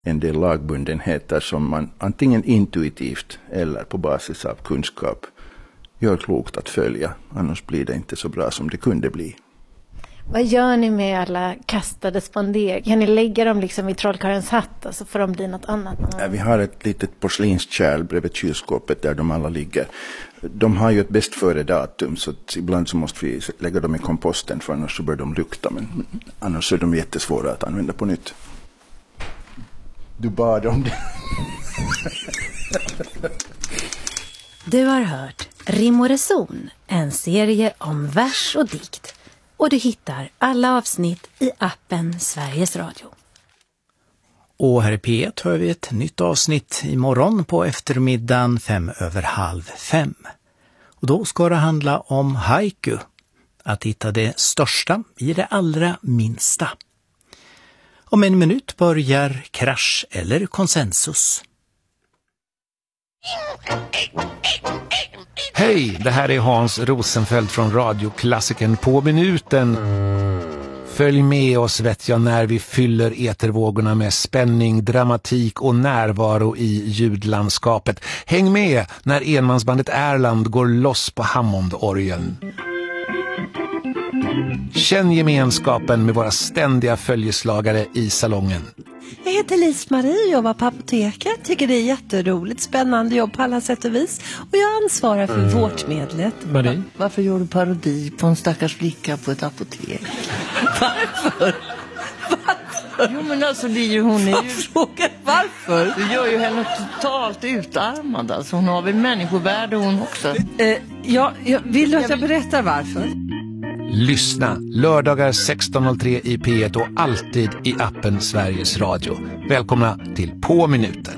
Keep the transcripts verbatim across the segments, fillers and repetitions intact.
en del lagbundenheter som man antingen intuitivt eller på basis av kunskap gör klokt att följa. Annars blir det inte så bra som det kunde bli. Vad gör ni med alla kastade sponder? Kan ni lägga dem liksom i trollkarlens hatt och så får de bli något annat? Vi har ett litet porslinskärl bredvid kylskåpet där de alla ligger. De har ju ett bäst före datum, så att ibland så måste vi lägga dem i komposten, för annars så bör de lukta. Men annars är de jättesvåra att använda på nytt. Du bad om det. Du har hört Rim och Reson, en serie om vers och dikt. Och du hittar alla avsnitt i appen Sveriges Radio. Och här i P ett hör vi ett nytt avsnitt imorgon på eftermiddagen fem över halv fem. Och då ska det handla om haiku. Att hitta det största i det allra minsta. Om en minut börjar Krasch eller konsensus. Hej, det här är Hans Rosenfeldt från radioklassikern På minuten. Följ med oss, vet jag, när vi fyller etervågorna med spänning, dramatik och närvaro i ljudlandskapet. Häng med när enmansbandet Erland går loss på Hammondorgeln. Känn gemenskapen med våra ständiga följeslagare i salongen. Jag heter Lis-Marie och jobbar på apoteket. Tycker det är jätteroligt, spännande jobb på alla sätt och vis. Och jag ansvarar för mm. vårdmedlet. Marie? Varför gör du parodi på en stackars flicka på ett apotek? Varför? Varför? Jo men alltså det är ju hon är ju... Frågar varför? Du gör ju henne totalt utarmad. Alltså hon har väl människovärde hon också. Eh, ja, jag vill att jag berättar varför. Lyssna lördagar sexton noll tre i P ett och alltid i appen Sveriges Radio. Välkomna till På minuten.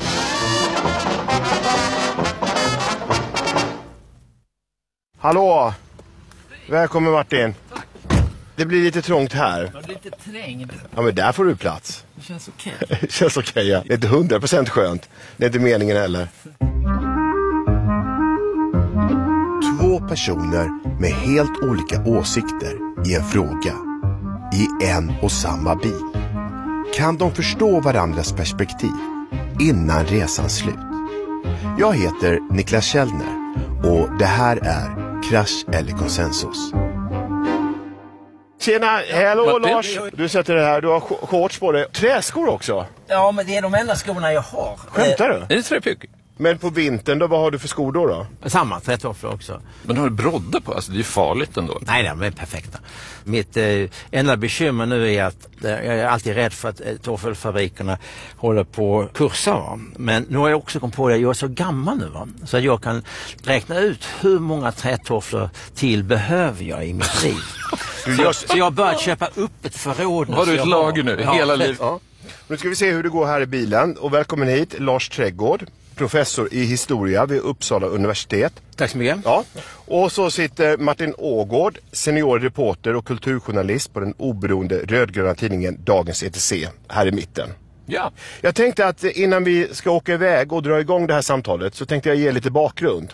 Hallå! Välkommen Martin. Det blir lite trångt här. Ja, lite trängd. Ja, men där får du plats. Det känns okej. Det känns okej, ja. Det är inte hundra procent skönt. Det är inte meningen heller. Två personer med helt olika åsikter i en fråga. I en och samma bil. Kan de förstå varandras perspektiv innan resans slut? Jag heter Niklas Källner och det här är Krasch eller konsensus. Tjena, hallå Lars. Du sätter det här, du har shorts på dig. Träskor också? Ja, men det är de enda skorna jag har. Skämtar du? Det är träpyck. Men på vintern då, vad har du för skor då då? Samma, trätofflor också. Men har du brodda på? Alltså det är ju farligt ändå. Nej, de är perfekta. Mitt eh, enda bekymmer nu är att eh, jag är alltid rädd för att eh, toffelfabrikerna håller på kurser. Va? Men nu har jag också kommit på det, jag är så gammal nu va? Så att jag kan räkna ut hur många trätofflor till behöver jag i mitt liv. så, så jag har börjat köpa upp ett förråd. Har du ett lager nu, ja, hela livet? Ja. Nu ska vi se hur det går här i bilen. Och välkommen hit, Lars Trädgård. Professor i historia vid Uppsala universitet. Tack så mycket. Ja. Och så sitter Martin Ågård, senior reporter och kulturjournalist på den oberoende rödgröna tidningen Dagens E T C här i mitten. Ja. Jag tänkte att innan vi ska åka iväg och dra igång det här samtalet så tänkte jag ge lite bakgrund.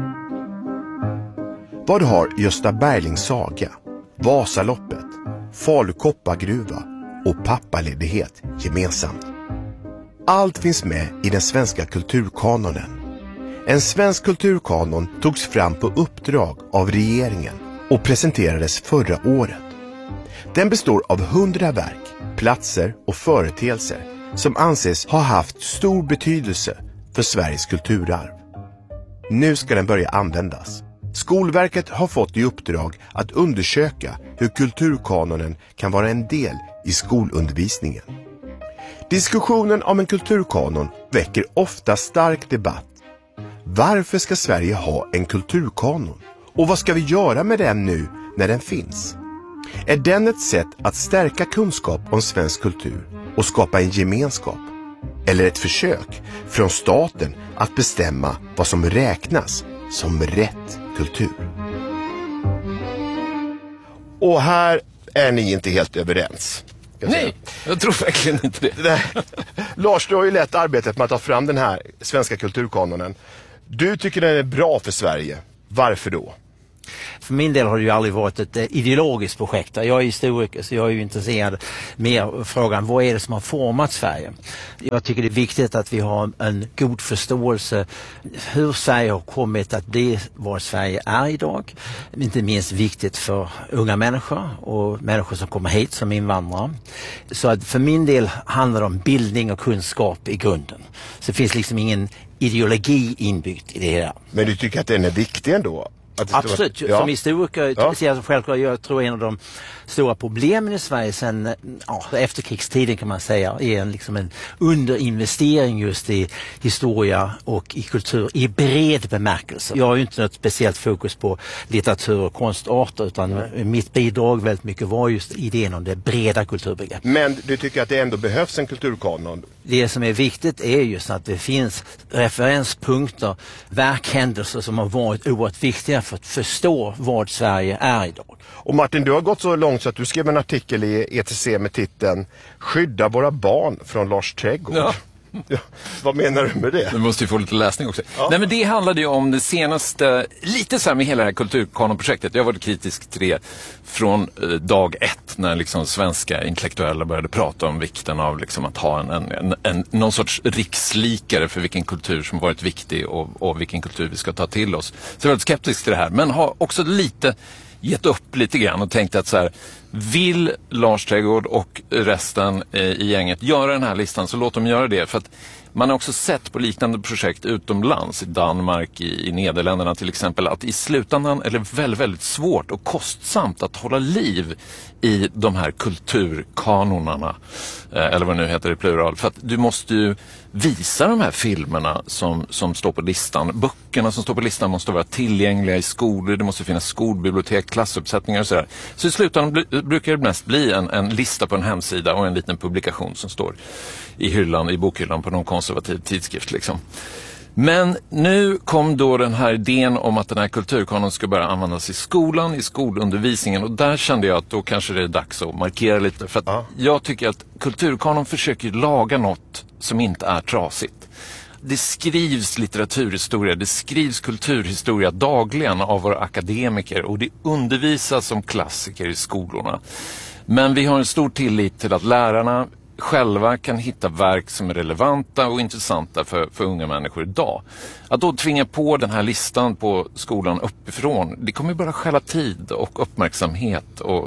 Vad har Gösta Berlings saga, Vasaloppet, Falu koppargruva och pappaledighet gemensamt? Allt finns med i den svenska kulturkanonen. En svensk kulturkanon togs fram på uppdrag av regeringen och presenterades förra året. Den består av hundra verk, platser och företeelser som anses ha haft stor betydelse för Sveriges kulturarv. Nu ska den börja användas. Skolverket har fått i uppdrag att undersöka hur kulturkanonen kan vara en del i skolundervisningen. Diskussionen om en kulturkanon väcker ofta stark debatt. Varför ska Sverige ha en kulturkanon? Och vad ska vi göra med den nu när den finns? Är den ett sätt att stärka kunskap om svensk kultur och skapa en gemenskap? Eller ett försök från staten att bestämma vad som räknas som rätt kultur? Och här är ni inte helt överens. Jag Nej, jag tror verkligen inte det. Lars, du har ju lett arbetet med att ta fram den här svenska kulturkanonen. Du tycker den är bra för Sverige. Varför då? För min del har det ju aldrig varit ett eh, ideologiskt projekt. Jag är historiker så jag är ju intresserad mer av frågan vad är det som har format Sverige. Jag tycker det är viktigt att vi har en god förståelse hur Sverige har kommit att bli vad Sverige är idag. Inte minst viktigt för unga människor och människor som kommer hit som invandrare. Så att för min del handlar det om bildning och kunskap i grunden. Så det finns liksom ingen ideologi inbyggt i det här. Men du tycker att den är viktig ändå? Absolut, ja. Som historiker ja. ser jag självklart, jag tror en av de stora problemen i Sverige sen ja, efterkrigstiden kan man säga är en, liksom en underinvestering just i historia och i kultur i bred bemärkelse. Jag har ju inte något speciellt fokus på litteratur och konstarter utan mm. mitt bidrag väldigt mycket var just idén om det breda kulturbegreppet. Men du tycker att det ändå behövs en kulturkanon? Det som är viktigt är just att det finns referenspunkter, verkhändelser som har varit oerhört viktiga för att förstå vad Sverige är idag. Och Martin, du har gått så långt så att du skrev en artikel i E T C med titeln Skydda våra barn från Lars Trädgård. Ja. Ja, vad menar du med det? Du måste ju få lite läsning också. Ja. Nej, men det handlade ju om det senaste, lite så här med hela det här kulturkanonprojektet. Jag har varit kritisk till det från eh, dag ett när liksom svenska intellektuella började prata om vikten av liksom att ha en, en, en, en, någon sorts rikslikare för vilken kultur som varit viktig och, och vilken kultur vi ska ta till oss. Så jag är väldigt skeptisk till det här, men har också lite gett upp lite grann och tänkt att så här, vill Lars Trädgård och resten eh, i gänget göra den här listan så låt dem göra det. För att man har också sett på liknande projekt utomlands, i Danmark, i, i Nederländerna till exempel, att i slutändan är det väldigt, väldigt svårt och kostsamt att hålla liv i de här kulturkanonerna, eh, eller vad det nu heter i plural. För att du måste ju visa de här filmerna som, som står på listan. Böckerna som står på listan måste vara tillgängliga i skolor, det måste finnas skolbibliotek, klassuppsättningar och sådär. Så i slutändan bli, brukar det mest bli en, en lista på en hemsida och en liten publikation som står i hyllan, i bokhyllan på någon konservativ tidskrift liksom. Men nu kom då den här idén om att den här kulturkanon ska börja användas i skolan, i skolundervisningen, och där kände jag att då kanske det är dags att markera lite, för att ja. jag tycker att kulturkanon försöker laga något som inte är trasigt. Det skrivs litteraturhistoria, det skrivs kulturhistoria dagligen av våra akademiker och det undervisas som klassiker i skolorna. Men vi har en stor tillit till att lärarna själva kan hitta verk som är relevanta och intressanta för, för unga människor idag. Att då tvinga på den här listan på skolan uppifrån, det kommer bara stjäla tid och uppmärksamhet och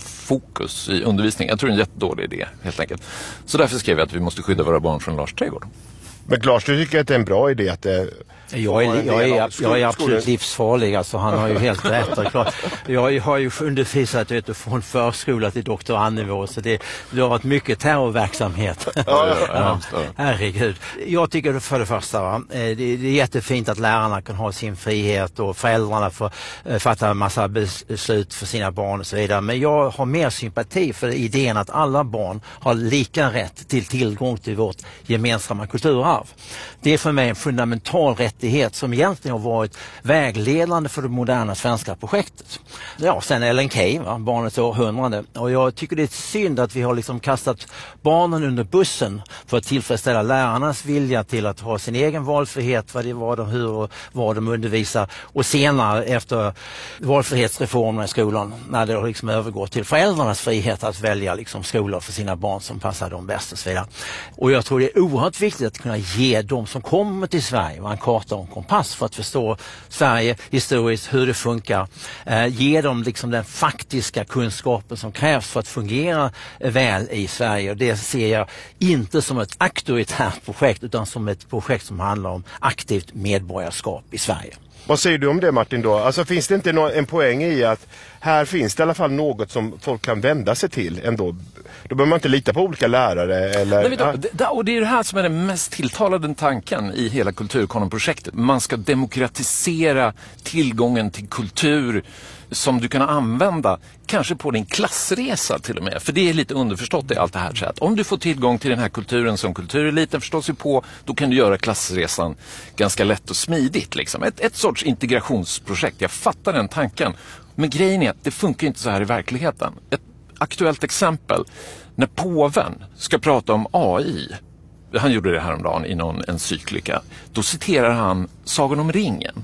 fokus i undervisningen. Jag tror det är en jättedålig idé helt enkelt. Så därför skrev jag att vi måste skydda våra barn från Lars Trädgård. Men Lars, du tycker att det är en bra idé att det... Jag är, jag, är, jag är absolut livsfarlig, alltså han har ju helt rätt. Klart. Jag har ju undervisat vet du, från förskola till doktorandnivå, så det, det har varit mycket terrorverksamhet. Ja, ja, ja. Herregud. Jag tycker för det första, va, det, det är jättefint att lärarna kan ha sin frihet och föräldrarna får fatta en massa beslut för sina barn och så vidare. Men jag har mer sympati för idén att alla barn har lika rätt till tillgång till vårt gemensamma kulturarv. Det är för mig en fundamental rätt som egentligen har varit vägledande för det moderna svenska projektet. Ja, sen Ellen Key, va, barnets århundrade. Och jag tycker det är synd att vi har liksom kastat barnen under bussen för att tillfredsställa lärarnas vilja till att ha sin egen valfrihet, vad det var de, hur och vad de undervisar. Och senare efter valfrihetsreformen i skolan, när det liksom övergår till föräldrarnas frihet att välja liksom skolor för sina barn som passar dem bäst och så vidare. Och jag tror det är oerhört viktigt att kunna ge de som kommer till Sverige en karta och en kompass för att förstå Sverige historiskt, hur det funkar. Eh, ge dem liksom den faktiska kunskapen som krävs för att fungera väl i Sverige. Och det ser jag inte som ett auktoritärt projekt utan som ett projekt som handlar om aktivt medborgarskap i Sverige. Vad säger du om det, Martin, då? Alltså finns det inte en poäng i att här finns det i alla fall något som folk kan vända sig till ändå? Då behöver man inte lita på olika lärare eller... Nej, då, det, och det är det här som är den mest tilltalade tanken i hela kulturkanonprojektet. Man ska demokratisera tillgången till kultur som du kan använda kanske på din klassresa till och med. För det är lite underförstått i allt det här. Så att om du får tillgång till den här kulturen som kultureliten förstår sig på, då kan du göra klassresan ganska lätt och smidigt. Liksom. Ett, ett sorts integrationsprojekt. Jag fattar den tanken. Men grejen är att det funkar inte så här i verkligheten. Ett aktuellt exempel. När påven ska prata om A I, han gjorde det häromdagen i någon encyklika, då citerar han Sagan om ringen.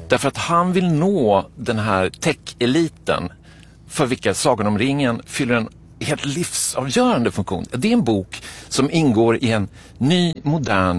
Därför att han vill nå den här tech-eliten för vilka Sagan om ringen fyller en helt livsavgörande funktion. Det är en bok som ingår i en ny, modern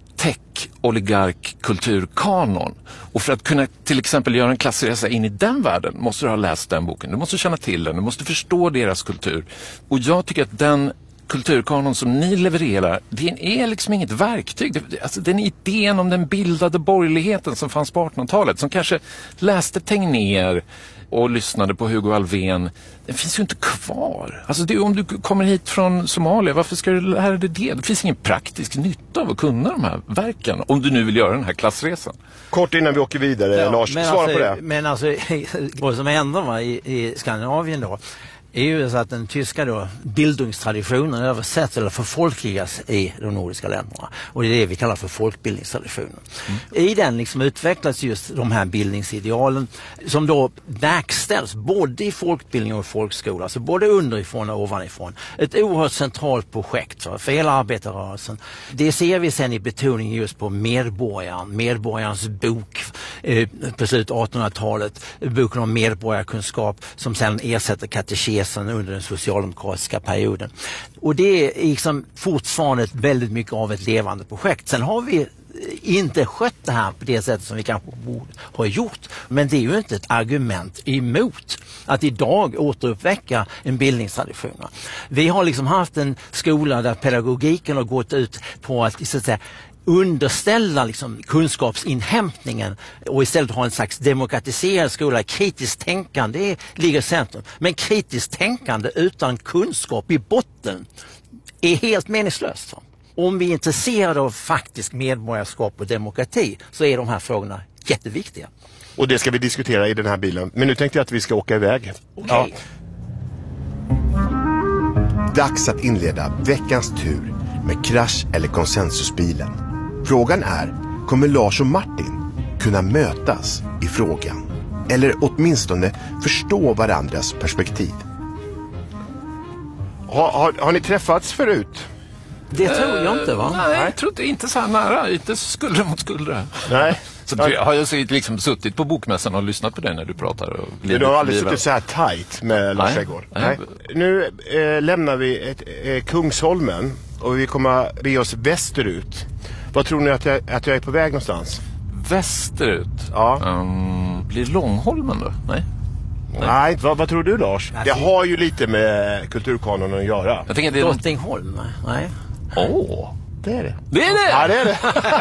tech-oligark-kulturkanon. Och för att kunna till exempel göra en klassresa in i den världen måste du ha läst den boken. Du måste känna till den, du måste förstå deras kultur. Och jag tycker att den kulturkanon som ni levererar, det är liksom inget verktyg. Det, alltså den idén om den bildade borgerligheten som fanns på artonhundratalet, som kanske läste Tegnér och lyssnade på Hugo Alfvén, den finns ju inte kvar. Alltså det, om du kommer hit från Somalia, varför ska du lära dig det? Det finns ingen praktisk nytta av att kunna de här verken, om du nu vill göra den här klassresan. Kort innan vi åker vidare, ja, Lars, svara alltså, på det. Men alltså, vad som händer va, i, i Skandinavien då, är ju så att den tyska då, bildungstraditionen översätts eller förfolkligas i de nordiska länderna. Och det är det vi kallar för folkbildningstraditionen. Mm. I den liksom utvecklas just de här bildningsidealen som då verkställs både i folkbildning och folkskola. Alltså både underifrån och ovanifrån. Ett oerhört centralt projekt för, för hela arbetarrörelsen. Det ser vi sen i betoningen just på medborgaren. Medborgarens bok eh, på slutet av artonhundratalet. Boken om medborgarkunskap som sen ersätter katekesen under den socialdemokratiska perioden. Och det är liksom fortfarande väldigt mycket av ett levande projekt. Sen har vi inte skött det här på det sättet som vi kanske borde ha gjort. Men det är ju inte ett argument emot att idag återuppväcka en bildningstradition. Vi har liksom haft en skola där pedagogiken har gått ut på att, så att säga, underställa liksom kunskapsinhämtningen och istället ha en slags demokratiserad skola. Kritiskt tänkande det ligger i centrum. Men kritiskt tänkande utan kunskap i botten är helt meningslöst. Om vi är intresserade av faktisk medborgarskap och demokrati så är de här frågorna jätteviktiga. Och det ska vi diskutera i den här bilen. Men nu tänkte jag att vi ska åka iväg. Okay. Ja. Dags att inleda veckans tur med krasch eller konsensusbilen. Frågan är, kommer Lars och Martin kunna mötas i frågan? Eller åtminstone förstå varandras perspektiv? Har, har, har ni träffats förut? Det tror jag inte, va? Nej, jag tror inte, inte så här nära. Inte skuldra mot skuldra. Nej. Så jag har jag liksom suttit på bokmässan och lyssnat på dig när du pratar. Och du har aldrig suttit så här tajt med Lars Trädgård. Nej. Nu eh, lämnar vi ett, eh, Kungsholmen och vi kommer be oss västerut. Vad tror ni att jag, att jag är på väg någonstans? Västerut? Ja. Um, blir Långholmen då? Nej. Nej, Nej. Vad, vad tror du, Lars? Det har ju lite med kulturkanonen att göra. Jag tänker det är Drottningholm. Nej. Åh, oh. Det är det. Det är det? Ja, det är det.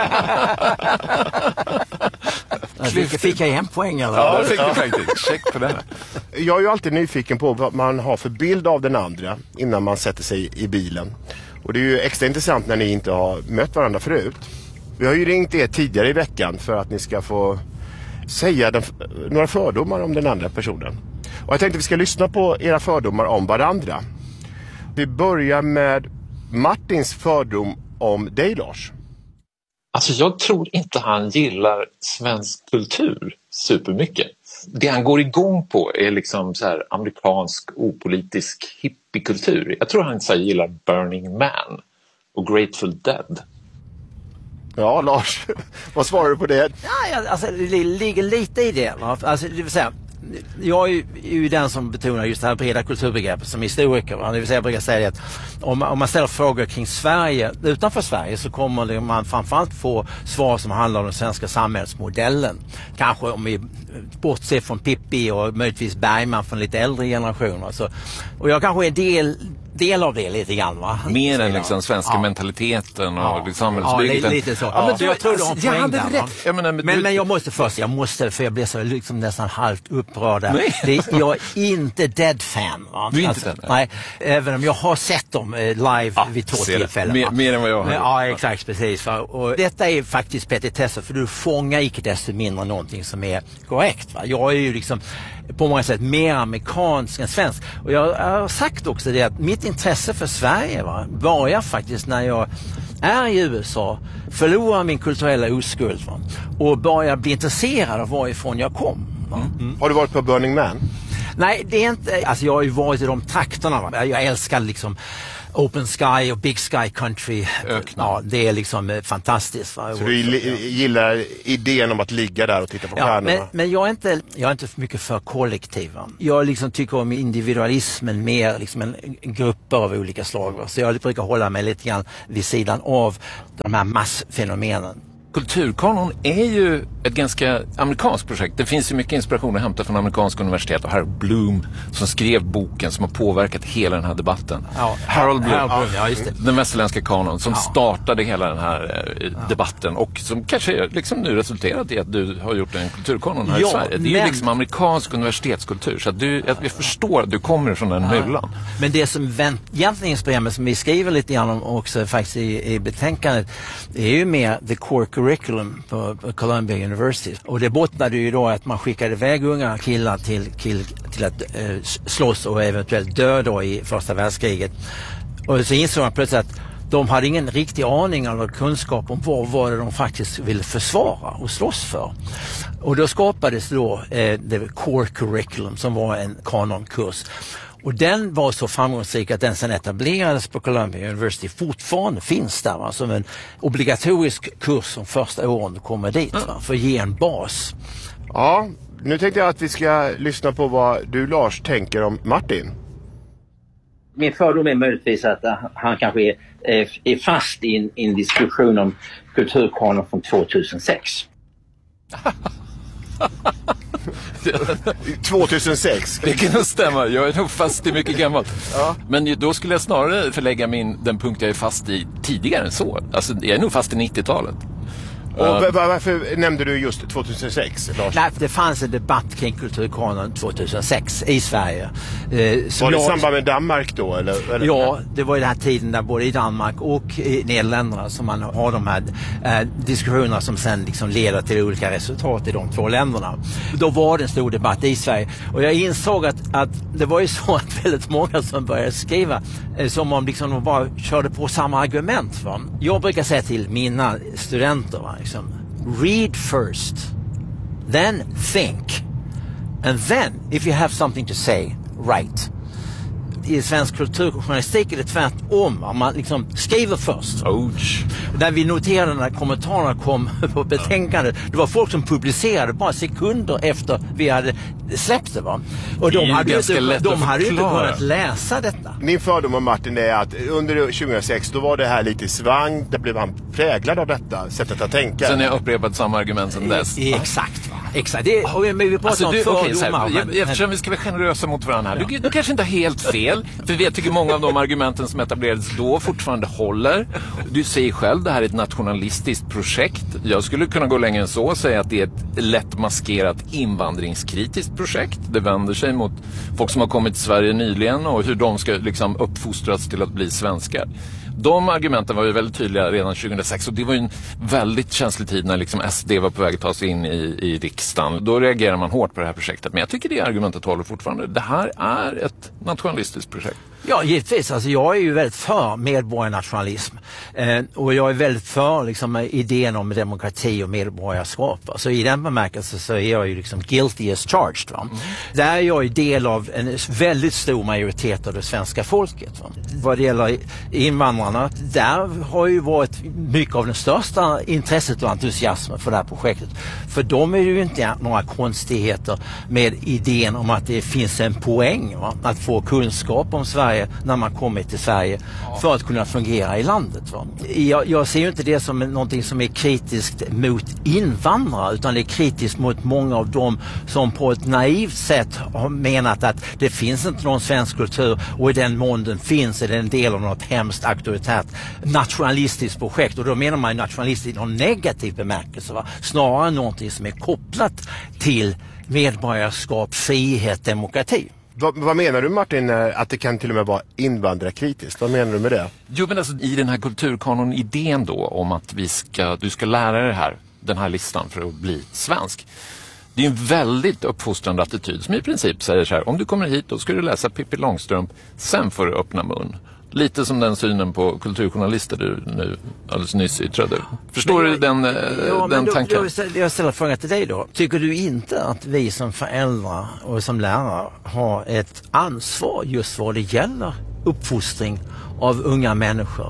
Fick, fick jag en poäng eller? Ja, det fick du faktiskt. Check på det. Jag är ju alltid nyfiken på vad man har för bild av den andra innan man sätter sig i bilen. Och det är ju extra intressant när ni inte har mött varandra förut. Vi har ju ringt er tidigare i veckan för att ni ska få säga den, några fördomar om den andra personen. Och jag tänkte att vi ska lyssna på era fördomar om varandra. Vi börjar med Martins fördom om dig, Lars. Alltså jag tror inte han gillar svensk kultur supermycket. Det han går igång på är liksom så här amerikansk opolitisk hippiekultur. Jag tror han så här gillar Burning Man och Grateful Dead. Ja, Lars, vad svarar du på det? Ja, alltså det ligger lite i det. Va? Alltså, det vill säga, jag är ju, är ju den som betonar just det här breda kulturbegreppet som historiker. Va? Det vill säga, jag brukar säga att om, om man ställer frågor kring Sverige, utanför Sverige, så kommer man framförallt få svar som handlar om den svenska samhällsmodellen. Kanske om vi bortser från Pippi och möjligtvis Bergman från lite äldre generationer. Så, och jag kanske är del... del av det lite grann, va? Mer än liksom svenska ja. mentaliteten och ja. samhällsbygget. Ja, lite så. Ja, men ja. jag tror du har en jag poäng hade där, rätt. Jag menar, men, men, du... men jag måste först, jag måste, för jag blir så liksom nästan halvt upprörd där. Det, jag är inte Dead-fan. Va? Du är alltså, inte den? Nej, även om jag har sett dem eh, live ja, vid två tillfällen. Mer, mer än vad jag har. Men, ja, exakt, precis. Va? Och detta är faktiskt petitesser, för du fångar icke desto mindre någonting som är korrekt. Va? Jag är ju liksom på många sätt mer amerikansk än svensk. Och jag har sagt också det att mitt intresse för Sverige va, börjar faktiskt när jag är i U S A, förlorar min kulturella oskuld va, och börjar bli intresserad av varifrån jag kom. Va. Mm. Mm. Har du varit på Burning Man? Nej, det är inte, alltså jag har ju varit i de trakterna va. Jag älskar liksom Open Sky och Big Sky Country. Ja, det är liksom fantastiskt. Va? Så du gillar idén om att ligga där och titta på ja, stjärnorna? Men, men jag är inte jag är inte för mycket för kollektiva. Jag liksom tycker om individualismen mer liksom en, en grupper av olika slag. Va? Så jag brukar hålla mig lite grann vid sidan av de här massfenomenen. Kulturkanon är ju ett ganska amerikanskt projekt. Det finns ju mycket inspiration att hämta från amerikanska universitet och Harold Bloom som skrev boken som har påverkat hela den här debatten. Ja, Harold Bloom, Harold Bloom ja, just det. Den västerländska kanon som ja. startade hela den här eh, ja. debatten och som kanske liksom nu resulterat i att du har gjort en kulturkanon här ja, i Sverige. Det är men... ju liksom amerikansk universitetskultur så att du, jag, jag förstår att du kommer från den ja. myllan. Men det som vänt, egentligen inspirerar mig, som vi skriver lite grann om också faktiskt i, i betänkandet, är ju mer the core curriculum på Columbia University. Och det bottnade ju då att man skickade iväg unga killar till, till, till att eh, slåss och eventuellt dö då i första världskriget. Och så insåg man plötsligt att de hade ingen riktig aning eller kunskap om vad var det de faktiskt ville försvara och slåss för. Och då skapades då eh, the core curriculum som var en kanonkurs. Och den var så framgångsrik att den sen etablerades på Columbia University, fortfarande finns där va, som en obligatorisk kurs som första åren du kommer dit va, för att ge en bas. Ja, nu tänkte jag att vi ska lyssna på vad du Lars tänker om Martin. Min fördom är möjligtvis att han kanske är, är fast i en, i en diskussion om kulturkanon från tjugohundrasex. tjugohundrasex. Det kan nog stämma, jag är nog fast i mycket gammalt. Ja. Men då skulle jag snarare förlägga min, den punkt jag är fast i tidigare än så. Alltså jag är nog fast i nittiotalet. Och uh, varför nämnde du just tjugohundrasex, Lars? Nej, det fanns en debatt kring kulturkanon tjugohundrasex i Sverige. Eh, var det i samband med Danmark då? Eller, eller? Ja, det var i den här tiden där både i Danmark och i Nederländerna som man har de här eh, diskussionerna som sen liksom leder till olika resultat i de två länderna. Då var det en stor debatt i Sverige. Och jag insåg att, att det var ju så att väldigt många som började skriva eh, som om liksom de bara körde på samma argument. Va? Jag brukar säga till mina studenter va? Liksom, read first, then think, and then if you have something to say, write. I svensk kulturjournalistik är det tvärtom. Man liksom skriver först. Ouch. När vi noterade när kommentarerna kom på betänkandet, det var folk som publicerade bara sekunder efter vi hade släppt det. Va? Och de hade ju inte, de hade inte kunnat läsa detta. Min fördom om Martin är att under tjugohundrasex då var det här lite svang. Där blev han präglad av detta sättet att tänka. Sen har jag upprepat samma argument som dess. I, exakt. Va? Exakt. Det, och vi pratar alltså, om du, fördomar. Okay, här, men, jag, eftersom vi ska vara generösa mot varandra här. Du, du kanske inte har helt fel. För jag tycker många av de argumenten som etablerades då fortfarande håller. Du säger själv, det här är ett nationalistiskt projekt. Jag skulle kunna gå längre än så och säga att det är ett lätt maskerat invandringskritiskt projekt. Det vänder sig mot folk som har kommit till Sverige nyligen och hur de ska liksom uppfostras till att bli svenskar. De argumenten var ju väldigt tydliga redan tjugohundrasex och det var ju en väldigt känslig tid när liksom S D var på väg att ta sig in i, i riksdagen. Då reagerar man hårt på det här projektet. Men jag tycker det argumentet håller fortfarande. Det här är ett nationalistiskt projekt. Ja, givetvis. Alltså, jag är ju väldigt för medborgarnationalism. Eh, och jag är väldigt för liksom, idén om demokrati och medborgarskap. Alltså, i den bemärkelsen så är jag ju liksom guilty as charged. Va? Mm. Där är jag ju del av en väldigt stor majoritet av det svenska folket. Va? Vad det gäller invandrarna, där har ju varit mycket av det största intresset och entusiasmen för det här projektet. För de är ju inte några konstigheter med idén om att det finns en poäng va? Att få kunskap om Sverige när man kommer till Sverige för att kunna fungera i landet. Va? Jag, jag ser ju inte det som någonting som är kritiskt mot invandrare utan det är kritiskt mot många av dem som på ett naivt sätt har menat att det finns inte någon svensk kultur och i den mån den finns är det en del av något hemskt auktoritärt nationalistiskt projekt och då menar man nationalistiskt i någon negativ bemärkelse va? Snarare någonting som är kopplat till medborgarskap, frihet, demokrati. Vad, vad menar du Martin att det kan till och med vara invandrarkritiskt? Vad menar du med det? Jo men alltså i den här kulturkanon-idén då om att vi ska, du ska lära dig det här, den här listan för att bli svensk. Det är en väldigt uppfostrande attityd som i princip säger så här, om du kommer hit då ska du läsa Pippi Långstrump, sen får du öppna mun. Lite som den synen på kulturjournalister du nu alldeles nyss yttrade. Förstår men, du den, ja, den då, tanken? Då, jag ställer frågan till dig då. Tycker du inte att vi som föräldrar och som lärare har ett ansvar just vad det gäller uppfostring av unga människor,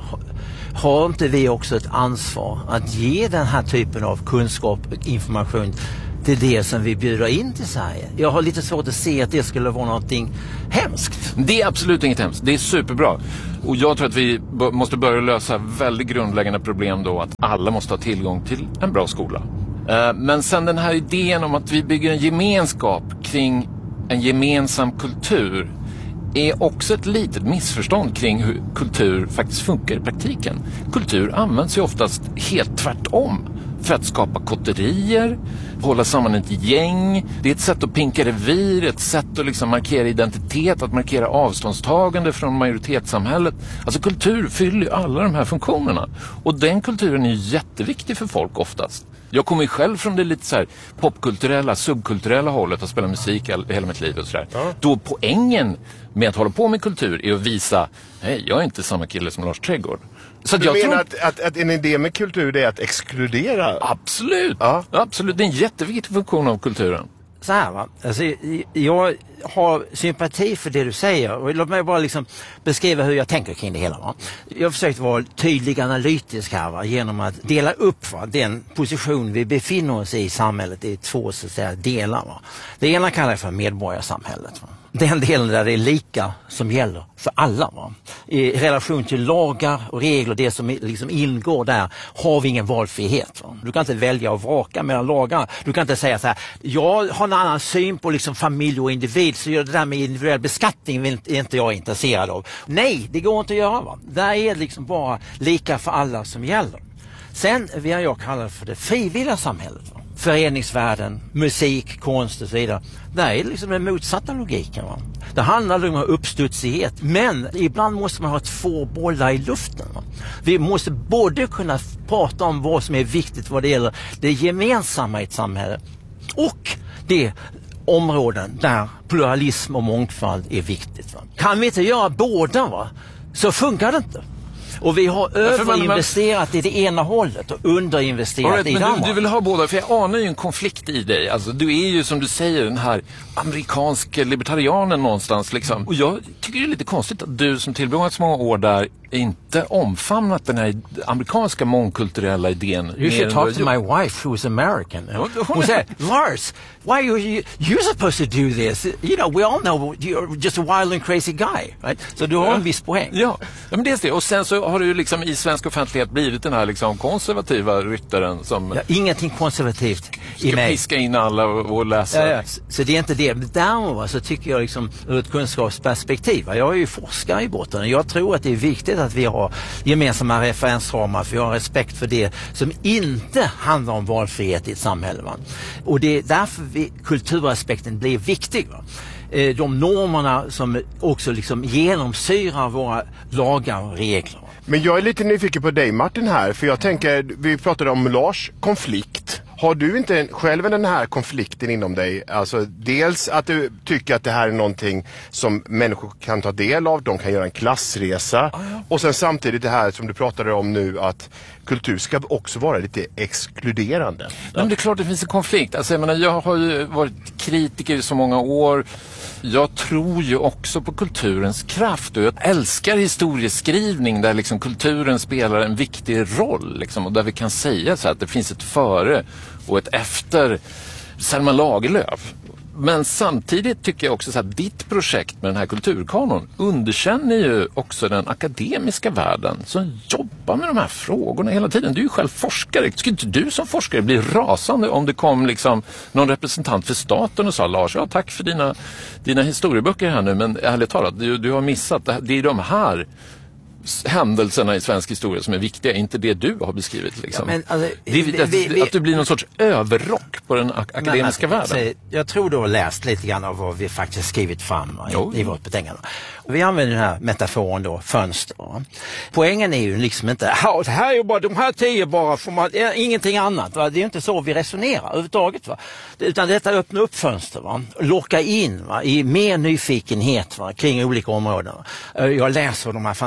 har inte vi också ett ansvar att ge den här typen av kunskap och information till det som vi bjuder in till Sverige? Jag har lite svårt att se att det skulle vara någonting hemskt. Det är absolut inget hemskt. Det är superbra. Och jag tror att vi b- måste börja lösa väldigt grundläggande problem då, att alla måste ha tillgång till en bra skola. Uh, men sen den här idén om att vi bygger en gemenskap kring en gemensam kultur är också ett litet missförstånd kring hur kultur faktiskt funkar i praktiken. Kultur används ju oftast helt tvärtom. För att skapa kotterier, hålla samman ett gäng. Det är ett sätt att pinka revir, ett sätt att liksom markera identitet, att markera avståndstagande från majoritetssamhället. Alltså kultur fyller ju alla de här funktionerna. Och den kulturen är ju jätteviktig för folk oftast. Jag kommer ju själv från det lite så här popkulturella, subkulturella hållet, att spela musik hela mitt liv och sådär. Ja. Då poängen med att hålla på med kultur är att visa, hej, jag är inte samma kille som Lars Trädgård. Så du jag menar tror... att, att, att en idé med kultur är att exkludera? Absolut, ja. Absolut. Det är en jätteviktig funktion av kulturen. Så här va, alltså, jag har sympati för det du säger och låt mig bara liksom beskriva hur jag tänker kring det hela. Va? Jag har försökt vara tydlig analytisk här va? Genom att dela upp va? Den position vi befinner oss i i samhället i två så att säga, delar. Va? Det ena kallar jag för medborgarsamhället. Va? Den delen där det är lika som gäller för alla. Va? I relation till lagar och regler, det som liksom ingår där, har vi ingen valfrihet. Va? Du kan inte välja och vraka mellan lagarna. Du kan inte säga så här, jag har en annan syn på liksom familj och individ, så gör det där med individuell beskattning är inte jag intresserad av. Nej, det går inte att göra. Va? Där är det liksom bara lika för alla som gäller. Sen vill jag kalla för det frivilliga samhället. Va? Föreningsvärlden, musik, konst och så vidare. Där är liksom den motsatta logiken. Va? Det handlar om uppstudsighet. Men ibland måste man ha två bollar i luften. Va? Vi måste både kunna prata om vad som är viktigt vad det gäller det gemensamma i ett samhälle och det områden där pluralism och mångfald är viktigt. Va? Kan vi inte göra båda va? Så funkar det inte. Och vi har överinvesterat i det ena hållet och underinvesterat right, i det andra. Du, du vill ha båda, för jag anar ju en konflikt i dig. Alltså, du är ju som du säger den här amerikanska libertarianen någonstans. Liksom. Och jag tycker det är lite konstigt att du som tillbringat så många år där inte omfamnat den här amerikanska mångkulturella idén. You should talk to my wife who's American. Hon säger, Lars, why are you you're supposed to do this? You know, we all know you're just a wild and crazy guy. Right? Så du har en viss poäng. Ja, men det är det. Och sen så har du ju liksom i svensk offentlighet blivit den här liksom konservativa ryttaren som... Ja, ingenting konservativt i mig. Ska piska in alla och, och läsa. Ja, ja. Så det är inte det. Men däremot så tycker jag liksom ur ett kunskapsperspektiv. Jag är ju forskare i botten. Jag tror att det är viktigt att vi har gemensamma referensramar, för vi har respekt för det som inte handlar om valfrihet i ett samhälle. Va? Och det är därför vi, kulturaspekten blir viktig. Va? De normerna som också liksom genomsyrar våra lagar och regler. Men jag är lite nyfiken på dig Martin här, för jag tänker, vi pratade om Lars konflikt. Har du inte själv den här konflikten inom dig? Alltså dels att du tycker att det här är någonting som människor kan ta del av, de kan göra en klassresa. Ah, ja. Och sen samtidigt det här som du pratade om nu, att kultur ska också vara lite exkluderande. Men det är klart det finns en konflikt. Alltså, jag menar, jag har ju varit kritiker i så många år. Jag tror ju också på kulturens kraft och jag älskar historieskrivning där liksom kulturen spelar en viktig roll liksom, och där vi kan säga så att det finns ett före och ett efter Selma Lagerlöf. Men samtidigt tycker jag också så att ditt projekt med den här kulturkanon underkänner ju också den akademiska världen som jobbar med de här frågorna hela tiden. Du är ju själv forskare. Skulle inte du som forskare bli rasande om det kom liksom någon representant för staten och sa, Lars, ja tack för dina, dina historieböcker här nu, men ärligt talat, du, du har missat. Det är de här händelserna i svensk historia som är viktiga, inte det du har beskrivit liksom. Ja, men, alltså, det, vi, att, vi, att du blir någon sorts överrock på den ak- akademiska men, alltså, världen. Jag tror du har läst lite grann av vad vi faktiskt skrivit fram i, i vårt betänkande. Vi använder den här metaforen då, fönster. Poängen är ju liksom inte, det här är ju bara de här tio bara, för man, ingenting annat. Va? Det är ju inte så vi resonerar överhuvudtaget. Va? Utan detta öppnar upp fönster, va? Locka in va? I mer nyfikenhet va? Kring olika områden. Jag läser de här fantastiska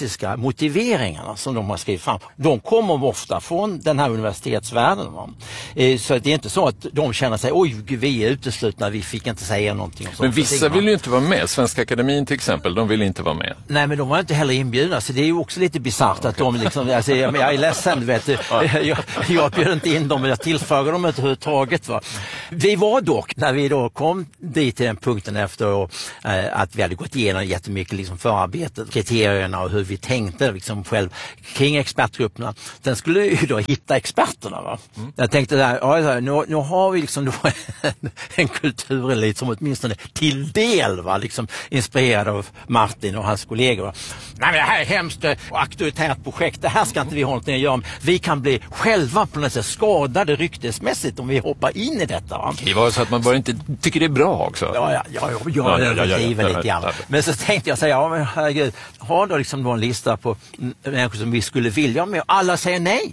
klassiska motiveringarna som de har skrivit fram, de kommer ofta från den här universitetsvärlden. Va? Så det är inte så att de känner sig, oj, vi är uteslutna, vi fick inte säga någonting. Och men vissa vill ju inte vara med. Svenska akademin till exempel, de vill inte vara med. Nej, men de var inte heller inbjudna, så det är ju också lite bizarrt att de liksom, alltså, jag, jag är ledsen, vet du. Jag, jag bjöd inte in dem, jag tillfrågade dem inte överhuvudtaget. Va? Vi var dock, när vi då kom dit till den punkten efter och, eh, att vi hade gått igenom jättemycket liksom förarbetet, kriterierna och hur vi tänkte liksom själv kring expertgrupperna. Den skulle ju då hitta experterna. Va? Mm. Jag tänkte där, ja, nu, nu har vi liksom då en, en kulturelit som åtminstone till del var liksom inspirerad av Martin och hans kollegor. Va? Nej, men det här är hemskt och auktoritärt projekt, det här ska inte vi ha något att göra med. Vi kan bli själva på något sätt skadade ryktesmässigt om vi hoppar in i detta. Va? Det var så att man bara inte tycker det är bra också. Ja, ja, ja, ja, ja, ja, ja, ja, ja, lite grann. Men så tänkte jag säga, ja men herregud, har då liksom någon lista på människor som vi skulle vilja med, och alla säger nej.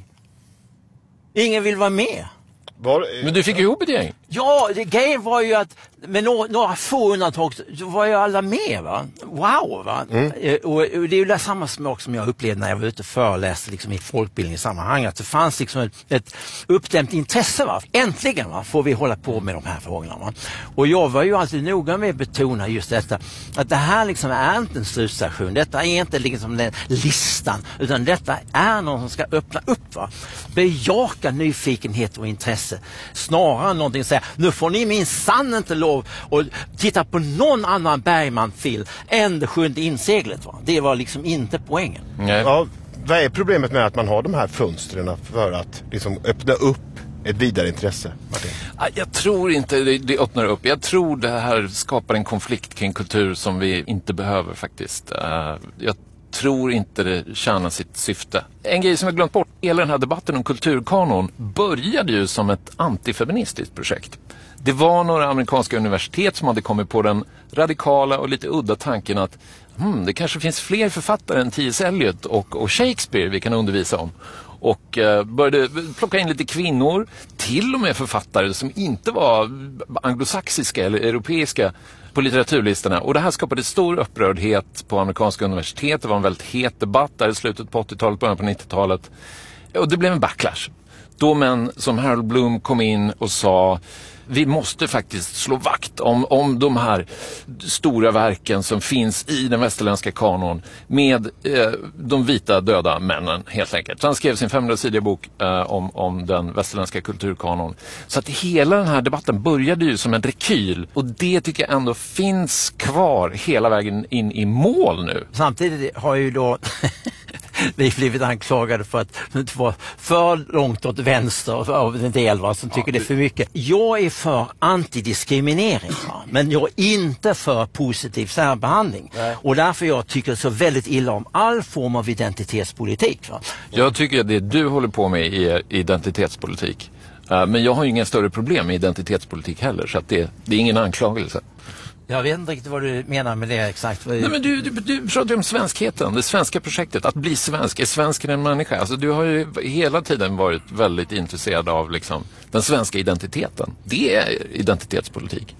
Ingen vill vara med. Var, men du fick ihop ett gäng? Ja, det grejen var ju att med några, några få undantag så var ju alla med, va? Wow, va? Mm. Och, och det är ju det samma smak som jag upplevde när jag var ute och föreläste liksom i folkbildningssammanhang, att det fanns liksom ett, ett uppdämt intresse, va? Äntligen, va? Får vi hålla på med de här frågorna, va? Och jag var ju alltid noga med att betona just detta, att det här liksom är inte en slutstation, detta är inte liksom den listan, utan detta är någon som ska öppna upp, va? Bejaka nyfikenhet och intresse, snarare än någonting att säga, nu får ni minsann inte lov och titta på någon annan Bergman-film än Det sjunde inseglet. Va? Det var liksom inte poängen. Nej. Ja, vad är problemet med att man har de här fönstren för att liksom öppna upp ett vidare intresse, Martin? Jag tror inte det, det öppnar upp. Jag tror det här skapar en konflikt kring kultur som vi inte behöver faktiskt. Jag tror inte det tjänar sitt syfte. En grej som jag glömt bort, hela den här debatten om kulturkanon började ju som ett antifeministiskt projekt. Det var några amerikanska universitet som hade kommit på den radikala och lite udda tanken att hmm, det kanske finns fler författare än T S Eliot och, och Shakespeare vi kan undervisa om. Och eh, började plocka in lite kvinnor, till och med författare som inte var anglosaxiska eller europeiska på litteraturlistorna. Och det här skapade stor upprördhet på amerikanska universitet. Det var en väldigt het debatt där i slutet på åttiotalet, början på nittiotalet. Och det blev en backlash. Då män som Harold Bloom kom in och sa, vi måste faktiskt slå vakt om, om de här stora verken som finns i den västerländska kanon med eh, de vita döda männen helt enkelt. Så han skrev sin femhundrasidiga bok eh, om, om den västerländska kulturkanon. Så att hela den här debatten började ju som en rekyl, och det tycker jag ändå finns kvar hela vägen in i mål nu. Samtidigt har ju då vi blivit anklagade för att inte vara för långt åt vänster av en del, va, som tycker ja, det är för mycket. Jag är för antidiskriminering, va, men jag är inte för positiv särbehandling. Nej. Och därför jag tycker så väldigt illa om all form av identitetspolitik. Va. Jag tycker att det du håller på med är identitetspolitik. Uh, men jag har ju inga större problem med identitetspolitik heller, så att det, det är ingen anklagelse. Jag vet inte riktigt vad du menar med det exakt. Nej, men du, du, du pratar om svenskheten, det svenska projektet, att bli svensk, är svensken en människa? Alltså, du har ju hela tiden varit väldigt intresserad av liksom, den svenska identiteten. Det är identitetspolitik.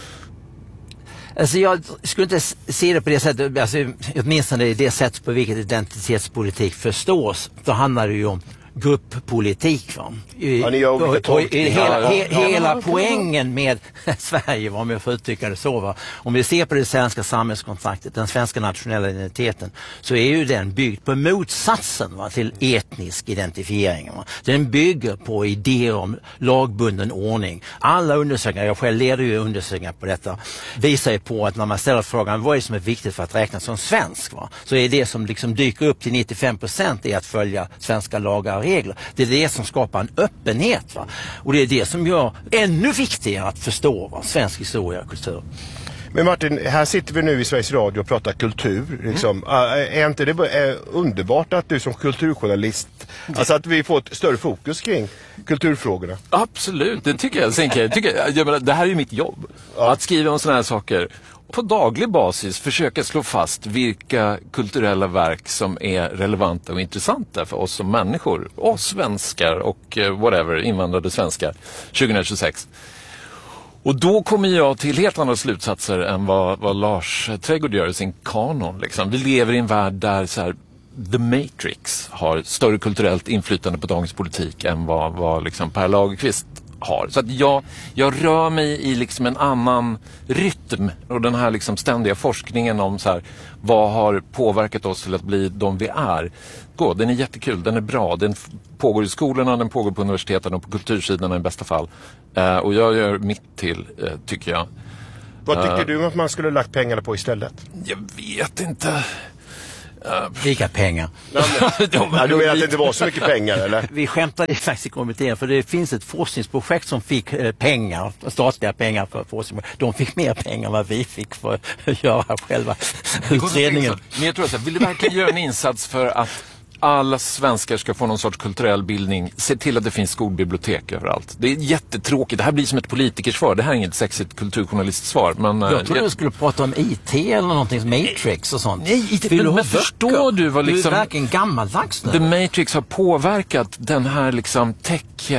Alltså jag skulle inte se det på det sättet, alltså, åtminstone i det sätt på vilket identitetspolitik förstås, då handlar det ju om grupppolitik. Va? I, ja, ni gör olika och, och, hela, ja, ja. he, hela ja, poängen med Sverige, om jag får uttrycka det så, va? Om vi ser på det svenska samhällskontraktet, den svenska nationella identiteten, så är ju den byggd på motsatsen, va, till etnisk identifiering. Va? Den bygger på idéer om lagbunden ordning. Alla undersökningar, jag själv leder ju undersökningar på detta, visar ju på att när man ställer frågan vad är det som är viktigt för att räknas som svensk, va? Så är det som liksom dyker upp till nittiofem procent är att följa svenska lagar och regler. Det är det som skapar en öppenhet, va? Och det är det som gör ännu viktigare att förstå, va, svensk historia och kultur. Men Martin, här sitter vi nu i Sveriges Radio och pratar kultur. Liksom. Mm. Är inte det är underbart att du som kulturjournalist, alltså att vi får ett större fokus kring kulturfrågorna? Absolut, det tycker jag. Sen, jag tycker, jag menar, det här är ju mitt jobb. Ja. Att skriva om såna här saker. På daglig basis försöka slå fast vilka kulturella verk som är relevanta och intressanta för oss som människor. Oss svenskar och whatever, invandrade svenskar tjugohundratjugosex. Och då kommer jag till helt andra slutsatser än vad, vad Lars Trädgård gör i sin kanon. Liksom. Vi lever i en värld där så här, The Matrix har större kulturellt inflytande på dagens politik än vad, vad liksom Per Lagerkvist har. Så att jag, jag rör mig i liksom en annan rytm, och den här liksom ständiga forskningen om så här, vad har påverkat oss till att bli de vi är. Gå, den är jättekul, den är bra, den pågår i skolorna, den pågår på universiteten och på kultursidorna i bästa fall. Uh, och jag gör mitt till, uh, tycker jag. Vad tycker uh, du att man skulle lagt pengarna på istället? Jag vet inte. Uh, Lika pengar. Ja, men, ja, du menar att det inte var så mycket pengar, eller? Vi skämtade faktiskt i kommittén, för det finns ett forskningsprojekt som fick eh, pengar, statliga pengar för forskning. De fick mer pengar än vad vi fick för att göra själva utredningen. Men jag tror att, vill du verkligen göra en insats för att alla svenskar ska få någon sorts kulturell bildning, se till att det finns skolbibliotek överallt. Det är jättetråkigt. Det här blir som ett politikersvar. Det här är inget sexigt kulturjournalistsvar. Men, jag trodde jag... du skulle prata om I T eller någonting, Matrix och sånt. Nej, I T, men, men förstår du vad liksom... Du är verkligen gammaldags nu. The Matrix har påverkat den här liksom tech...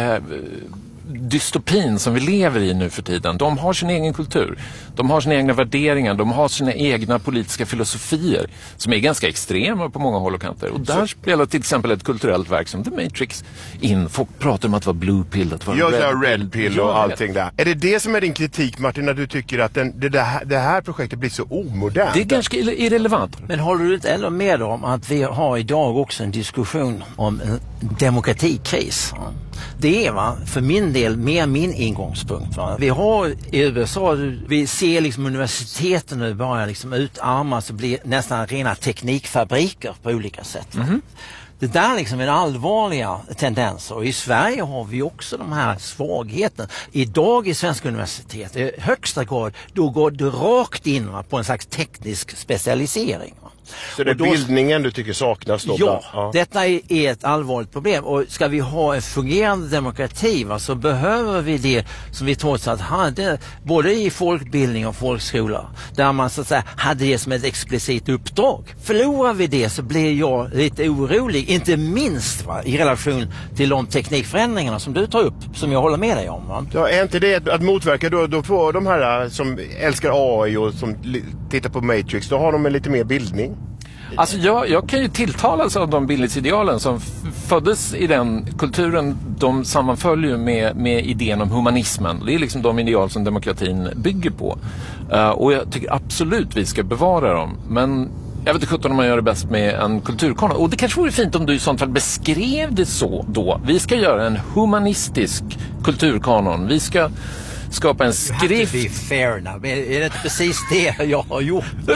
dystopin som vi lever i nu för tiden. De har sin egen kultur. De har sina egna värderingar. De har sina egna politiska filosofier som är ganska extrema på många håll och kanter. Och där spelar till exempel ett kulturellt verk som The Matrix in. Folk pratar om att vara blue pill, att vara ja, red, red pill och allting där. Är det det som är din kritik, Martin, när du tycker att den, det, det, här, det här projektet blir så omodernt? Det är ganska irrelevant. Men håller du inte ändå med om att vi har idag också en diskussion om en demokratikris? Det är va, för min del mer min ingångspunkt. Va? Vi har i U S A, vi ser liksom universiteten nu bara liksom utarmas och blir nästan rena teknikfabriker på olika sätt. Mm-hmm. Det där liksom är allvarliga tendenser, och i Sverige har vi också de här svagheten. Idag i svenska universitet i högsta grad, då går det rakt in va, på en slags teknisk specialisering. Va? Så det är då, bildningen du tycker saknas då? Ja, ja, detta är ett allvarligt problem, och ska vi ha en fungerande demokrati va, så behöver vi det som vi trots allt hade både i folkbildning och folkskola, där man så att säga hade det som ett explicit uppdrag. Förlorar vi det så blir jag lite orolig, inte minst va, i relation till de teknikförändringarna som du tar upp, som jag håller med dig om. Va? Ja, är inte det att motverka då, då får de här som älskar A I och som tittar på Matrix, då har de en lite mer bildning? Alltså jag, jag kan ju tilltalas av de bildningsidealen som f- föddes i den kulturen. De sammanföljer med, med idén om humanismen. Det är liksom de ideal som demokratin bygger på. Uh, och jag tycker absolut vi ska bevara dem. Men jag vet inte sjutton om man gör det bäst med en kulturkanon. Och det kanske vore fint om du i sånt fall beskrev det så då. Vi ska göra en humanistisk kulturkanon. Vi ska skapa en skrift. You have to be fair now. Är det inte precis det jag har gjort? du,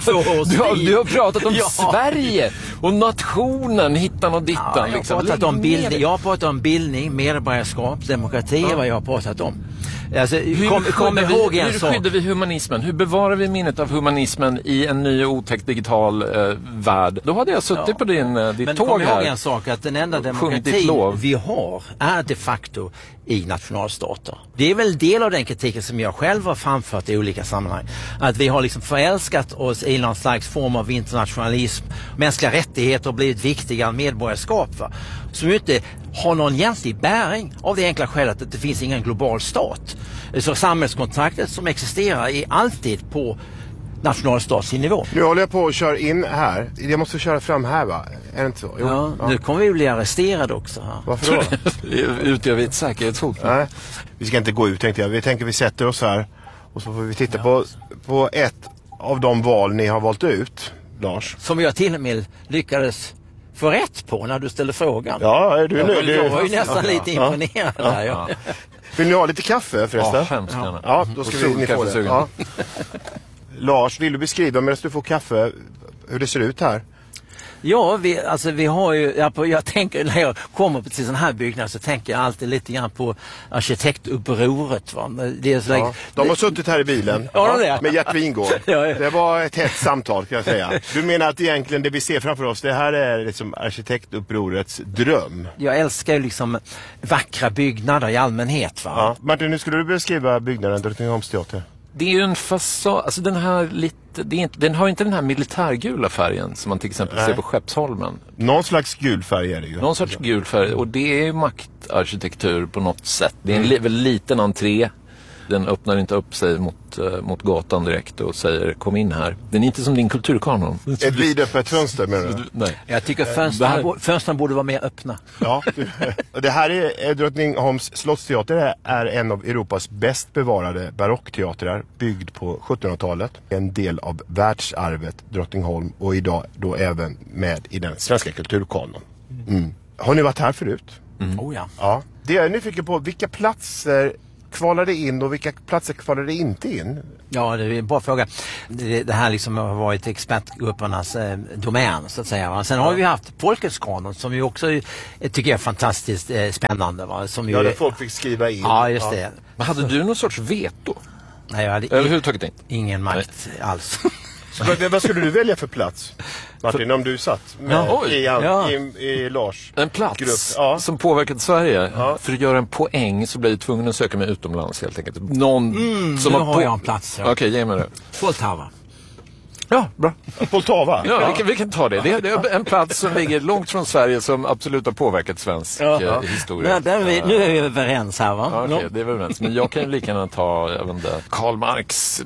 har, du har pratat om ja. Sverige och nationen, hittan och dittan. Ja, jag, liksom. har pratat om bildning, jag har pratat om bildning, medborgarskap, demokrati, ja. Vad jag har pratat om. Alltså, hur kom, kom vi, ihåg en hur sak. skyddar vi humanismen? Hur bevarar vi minnet av humanismen i en ny och otäck digital eh, värld? Då hade jag suttit ja. på din, eh, ditt Men tåg kom här. ihåg en sak, att den enda demokrati vi har är de facto i nationalstater. Det är väl del av den kritiken som jag själv har framfört i olika sammanhang. Att vi har liksom förälskat oss i någon slags form av internationalism. Mänskliga rättigheter har blivit viktiga medborgarskap. Va? Som ju inte har någon egentlig bäring av det enkla skälet att det finns ingen global stat. Så samhällskontraktet som existerar är alltid på nationalstatsnivå. Nu håller jag på att köra in här. Jag måste köra fram här, va? Är det inte så? Jo. Ja, ja. Nu kommer vi bli arresterade också. Här. Varför då? Utgör vi ett säkerhetshot? Nej, vi ska inte gå ut, tänkte jag. Vi tänker vi sätter oss här och så får vi titta ja. på, på ett av de val ni har valt ut, Lars. Som jag till och med lyckades få rätt på när du ställde frågan. Ja, är du jag, nu? Jag, jag var ju nästan ja, lite ja, imponerad ja, där. Ja. Ja. Vill ni ha lite kaffe förresten? Ja, hemskt gärna. Ja, då ska vi, ni få det. Ja. Lars, vill du beskriva medan du får kaffe hur det ser ut här? Ja, vi, alltså vi har ju, jag, jag tänker när jag kommer till sån här byggnad så tänker jag alltid lite grann på arkitektupproret. Va? Det är så ja, de har suttit här i bilen ja, det med Gert Wingård. Ja, ja. Det var ett hett samtal, kan jag säga. Du menar att egentligen det vi ser framför oss, det här är liksom arkitektupprorets dröm? Jag älskar ju liksom vackra byggnader i allmänhet. Va? Ja. Martin, hur skulle du beskriva byggnaden Drottningholmsteater? Det är ju en fasad, alltså den här lite, det är inte, den har inte den här militärgula färgen som man till exempel Nej. ser på Skeppsholmen. Någon slags gul färg är det ju. Någon sorts gul färg, och det är ju maktarkitektur på något sätt. Det är en mm. li, väl liten entré. Den öppnar inte upp sig mot, uh, mot gatan direkt och säger kom in här. Den är inte som din kulturkanon. Ett vidöppet fönster menar du? Nej. Jag tycker fönstren, här... fönstren borde vara mer öppna. Ja, det här är Drottningholms slottsteater är en av Europas bäst bevarade barockteatrar byggd på sjuttonhundratalet. En del av världsarvet Drottningholm och idag då även med i den svenska kulturkanon. Mm. Har ni varit här förut? Mm. Oh ja. Ja. Det är jag nyfiken på, vilka platser kvalade in och vilka platser kvalade inte in? Ja, det är en bra fråga. Det, det här liksom har varit expertgruppernas eh, domän så att säga. Va? Sen ja. har vi haft Folkets kanon som ju också eh, tycker jag är fantastiskt eh, spännande. Va? Som ja, ju, där folk fick skriva in. Ja, just ja. det. Men hade du någon sorts veto? Nej, jag hade överhuvudtaget inte. Ingen makt Nej. alls. Så vad, vad skulle du välja för plats, Martin, för... om du satt med ja, i, ja. i, i Lars en plats grupp? Ja. som påverkat Sverige. Ja. För att göra en poäng så blir jag tvungen att söka mig utomlands helt enkelt. Någon mm, som nu har, har på... jag en plats. Ja. Okej, okay, ge mig det. Poltava. Ja, bra. Poltava? Ja, ja. Vi, kan, vi kan ta det. Det är, det är en plats som ligger långt från Sverige som absolut har påverkat svensk ja. eh, historia. Nej, där vi, nu är vi överens här va? Ja, okej, okay, det är vi överens. Men jag kan ju lika gärna ta jag vet inte, Karl Marx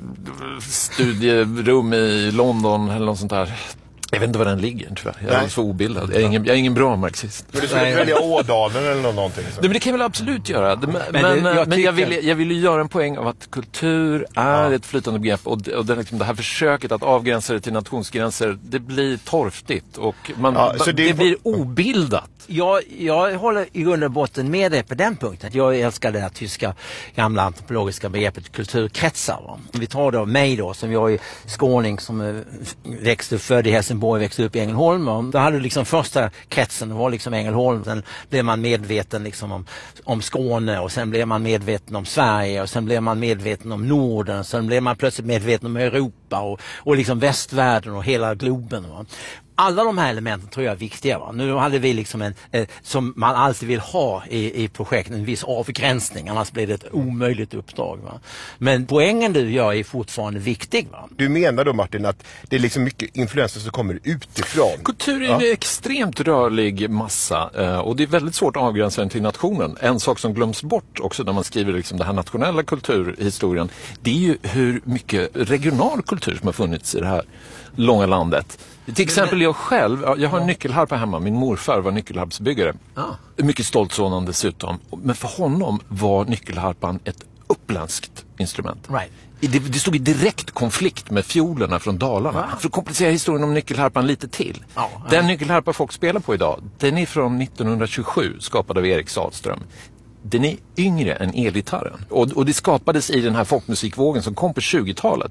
studierum i London eller något sånt där. Jag vet inte var den ligger tyvärr. Jag är Nej. så obildad. Jag är ingen, jag är ingen bra marxist. Men du skulle välja Ådalen eller någonting? Så. Nej, men det kan jag väl absolut göra. Men, men, men, jag, men jag, vill, jag vill ju göra en poäng av att kultur är ja. ett flytande begrepp. Och, och det, liksom, det här försöket att avgränsa det till nationsgränser, det blir torftigt. Och man, ja, så det, det blir obildat. Jag, jag håller i grund och botten med dig på den punkten. Jag älskar det här tyska gamla antropologiska begreppet kulturkretsar. Va? Vi tar då mig då, som jag är skåning som växte född i Helsingborg, växte upp i Ängelholm. Och då hade du liksom första kretsen, det var liksom Ängelholm. Sen blev man medveten liksom om, om Skåne och sen blev man medveten om Sverige och sen blev man medveten om Norden. Sen blev man plötsligt medveten om Europa och, och liksom västvärlden och hela globen. Va? Alla de här elementen tror jag är viktiga. Va? Nu hade vi liksom en, eh, som man alltid vill ha i, i projekt, en viss avgränsning, annars blir det ett omöjligt uppdrag. Va? Men poängen du gör är fortfarande viktig. Va? Du menar då Martin att det är liksom mycket influenser som kommer utifrån? Kultur är ja. en extremt rörlig massa eh, och det är väldigt svårt att avgränsa den till nationen. En sak som glöms bort också när man skriver liksom den här nationella kulturhistorien, det är ju hur mycket regional kultur som har funnits i det här långa landet. Till exempel jag själv, jag har en nyckelharpa hemma. Min morfar var nyckelharpsbyggare. Ah. Mycket stolt sådan dessutom. Men för honom var nyckelharpan ett uppländskt instrument. Right. Det, det stod i direkt konflikt med fiolerna från Dalarna. Ah. För att komplicera historien om nyckelharpan lite till. Ah. Den ah. nyckelharpa folk spelar på idag, den är från nittonhundratjugosju, skapad av Erik Sahlström. Den är yngre än elgitarren. Och, och det skapades i den här folkmusikvågen som kom på tjugotalet.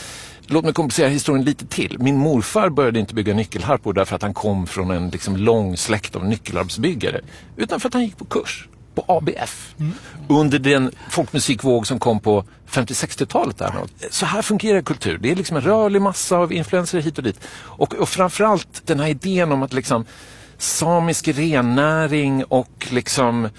Låt mig komplicera historien lite till. Min morfar började inte bygga nyckelharpor därför att han kom från en liksom lång släkt av nyckelharpsbyggare. Utan för att han gick på kurs på A B F. Mm. Under den folkmusikvåg som kom på femtio-sextiotalet. Där. Så här fungerar kultur. Det är liksom en rörlig massa av influenser hit och dit. Och, och framförallt den här idén om att liksom samisk rennäring och liksom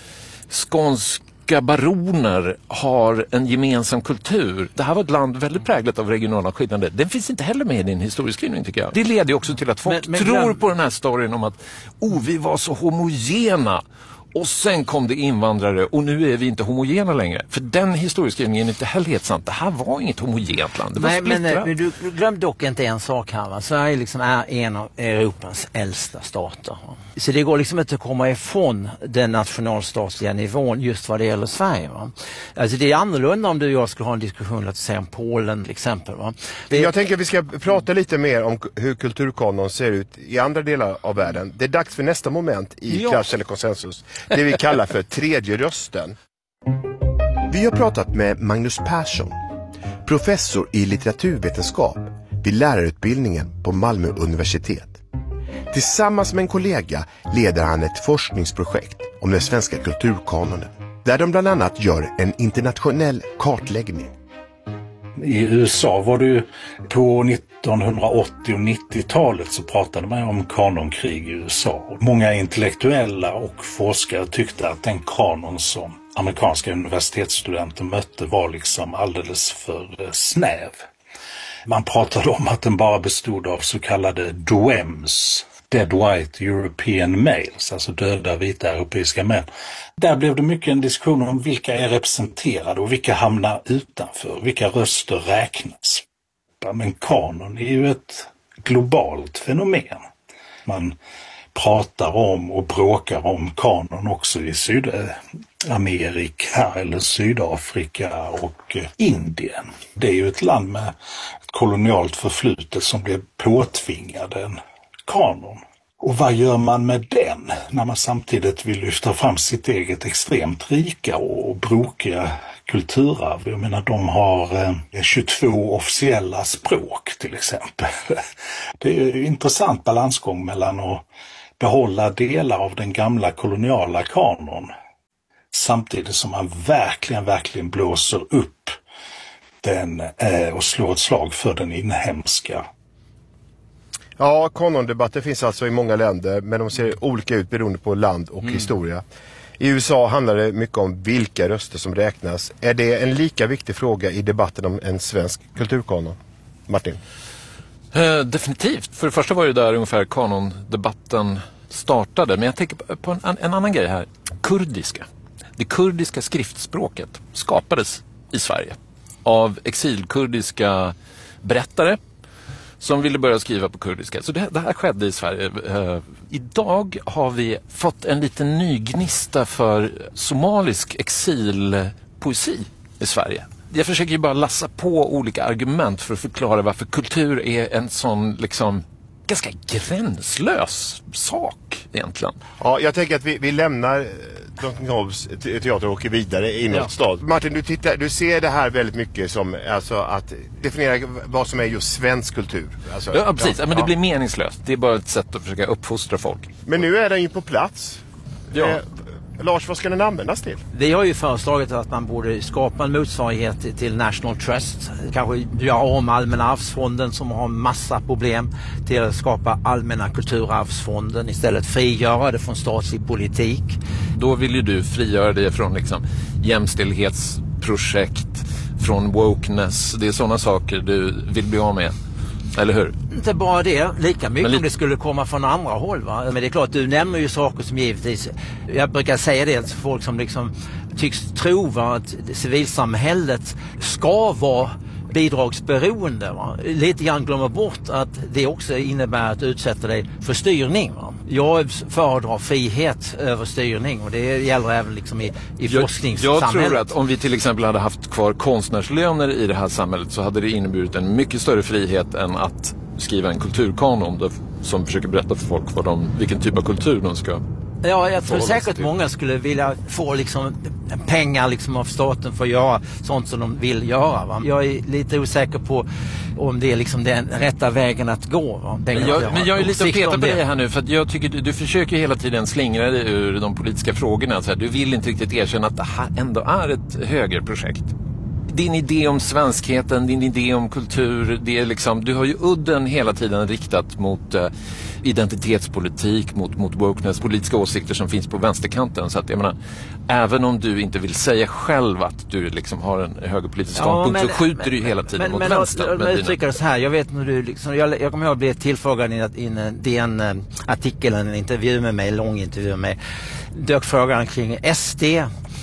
skånsk baroner har en gemensam kultur. Det här var ett land väldigt präglat av regionala skillnader. Den finns inte heller med i din historieskrivning tycker jag. Det leder också till att folk men, men, tror på den här storyn om att oh, vi var så homogena och sen kom det invandrare och nu är vi inte homogena längre. För den historieskrivningen är inte heller helt sant. Det här var inget homogent land. Det var Nej, men, men du, du glöm dock inte en sak här. Va? Sverige liksom är en av Europas äldsta stater. Va? Så det går liksom inte att komma ifrån den nationalstatliga nivån just vad det gäller Sverige. Va? Alltså det är annorlunda om du och jag skulle ha en diskussion, låt säga om Polen till exempel. Va? Det... Jag tänker att vi ska prata lite mer om hur kulturkanon ser ut i andra delar av världen. Det är dags för nästa moment i ja. Clash eller konsensus. Det vi kallar för tredje rösten. Vi har pratat med Magnus Persson, professor i litteraturvetenskap vid lärarutbildningen på Malmö universitet. Tillsammans med en kollega leder han ett forskningsprojekt om den svenska kulturkanonen, där de bland annat gör en internationell kartläggning. I U S A var det ju på nittonhundraåttio- och nittiotalet så pratade man om kanonkrig i U S A. Många intellektuella och forskare tyckte att den kanon som amerikanska universitetsstudenter mötte var liksom alldeles för snäv. Man pratade om att den bara bestod av så kallade doems, Dead White European Males, alltså döda vita europeiska män. Där blev det mycket en diskussion om vilka är representerade och vilka hamnar utanför, vilka röster räknas. Men kanon är ju ett globalt fenomen. Man pratar om och bråkar om kanon också i Sydamerika eller Sydafrika och Indien. Det är ju ett land med ett kolonialt förflutet som blev påtvingade en kanon. Och vad gör man med den när man samtidigt vill lyfta fram sitt eget extremt rika och brokiga kulturarv? Jag menar, de har eh, tjugotvå officiella språk till exempel. Det är ju en intressant balansgång mellan att behålla delar av den gamla koloniala kanon samtidigt som man verkligen, verkligen blåser upp den eh, och slår ett slag för den inhemska. Ja, kanondebatter finns alltså i många länder, men de ser olika ut beroende på land och mm. historia. I U S A handlar det mycket om vilka röster som räknas. Är det en lika viktig fråga i debatten om en svensk kulturkanon? Martin? Eh, definitivt. För det första var det där ungefär kanondebatten startade. Men jag tänker på en, en annan grej här. Kurdiska. Det kurdiska skriftspråket skapades i Sverige av exilkurdiska berättare som ville börja skriva på kurdiska. Så det, det här skedde i Sverige. Uh, idag har vi fått en liten ny gnista för somalisk exilpoesi i Sverige. Jag försöker ju bara lassa på olika argument för att förklara varför kultur är en sån liksom ganska gränslös sak egentligen. Ja, jag tänker att vi, vi lämnar Drottningholms teater och åker vidare in i ja. stad. Martin, du, tittar, du ser det här väldigt mycket som alltså, att definiera vad som är just svensk kultur. Alltså, ja, precis. Ja, men det ja. blir meningslöst. Det är bara ett sätt att försöka uppfostra folk. Men nu är den ju på plats. Ja. Eh, Lars, vad ska den användas till? Vi har ju föreslagit att man borde skapa en motsvarighet till National Trust. Kanske göra om Allmänna arvsfonden som har massa problem till att skapa Allmänna kulturarvsfonden. Istället frigöra det från statlig politik. Då vill ju du frigöra det från liksom jämställdhetsprojekt, från wokeness. Det är sådana saker du vill bli av med. Eller hur? Inte bara det, lika mycket li- om det skulle komma från andra håll. Va? Men det är klart, du nämner ju saker som givetvis, jag brukar säga det till folk som liksom tycks tro va, att civilsamhället ska vara bidragsberoende. Va? Lite grann glömmer bort att det också innebär att utsätta dig för styrning. Va? Jag föredrar frihet över styrning och det gäller även liksom i, i forskningssamhället. Jag tror att om vi till exempel hade haft kvar konstnärslöner i det här samhället så hade det inneburit en mycket större frihet än att skriva en kulturkanon som försöker berätta för folk vad de, vilken typ av kultur de ska. Ja, jag tror säkert många skulle vilja få liksom pengar liksom av staten för att göra sånt som de vill göra. Va? Jag är lite osäker på om det är liksom den rätta vägen att gå. Va? Men jag, jag men jag är lite och petar på det här nu för att jag tycker du, du försöker hela tiden slingra dig ur de politiska frågorna. Så här, du vill inte riktigt erkänna att det här ändå är ett högerprojekt. Din idé om svenskheten, din idé om kultur, det är liksom, du har ju udden hela tiden riktat mot uh, identitetspolitik, mot, mot wokeness, politiska åsikter som finns på vänsterkanten. Så att jag menar, även om du inte vill säga själv att du liksom har en högerpolitisk ståndpunkt, ja, så skjuter men, du ju hela tiden men, mot men, vänster. Men jag uttrycker det så här, jag vet när du liksom, jag, jag kommer ihåg att bli tillfrågad i en D N-artikel, en intervju med mig, en lång intervju med mig, dök frågan kring S D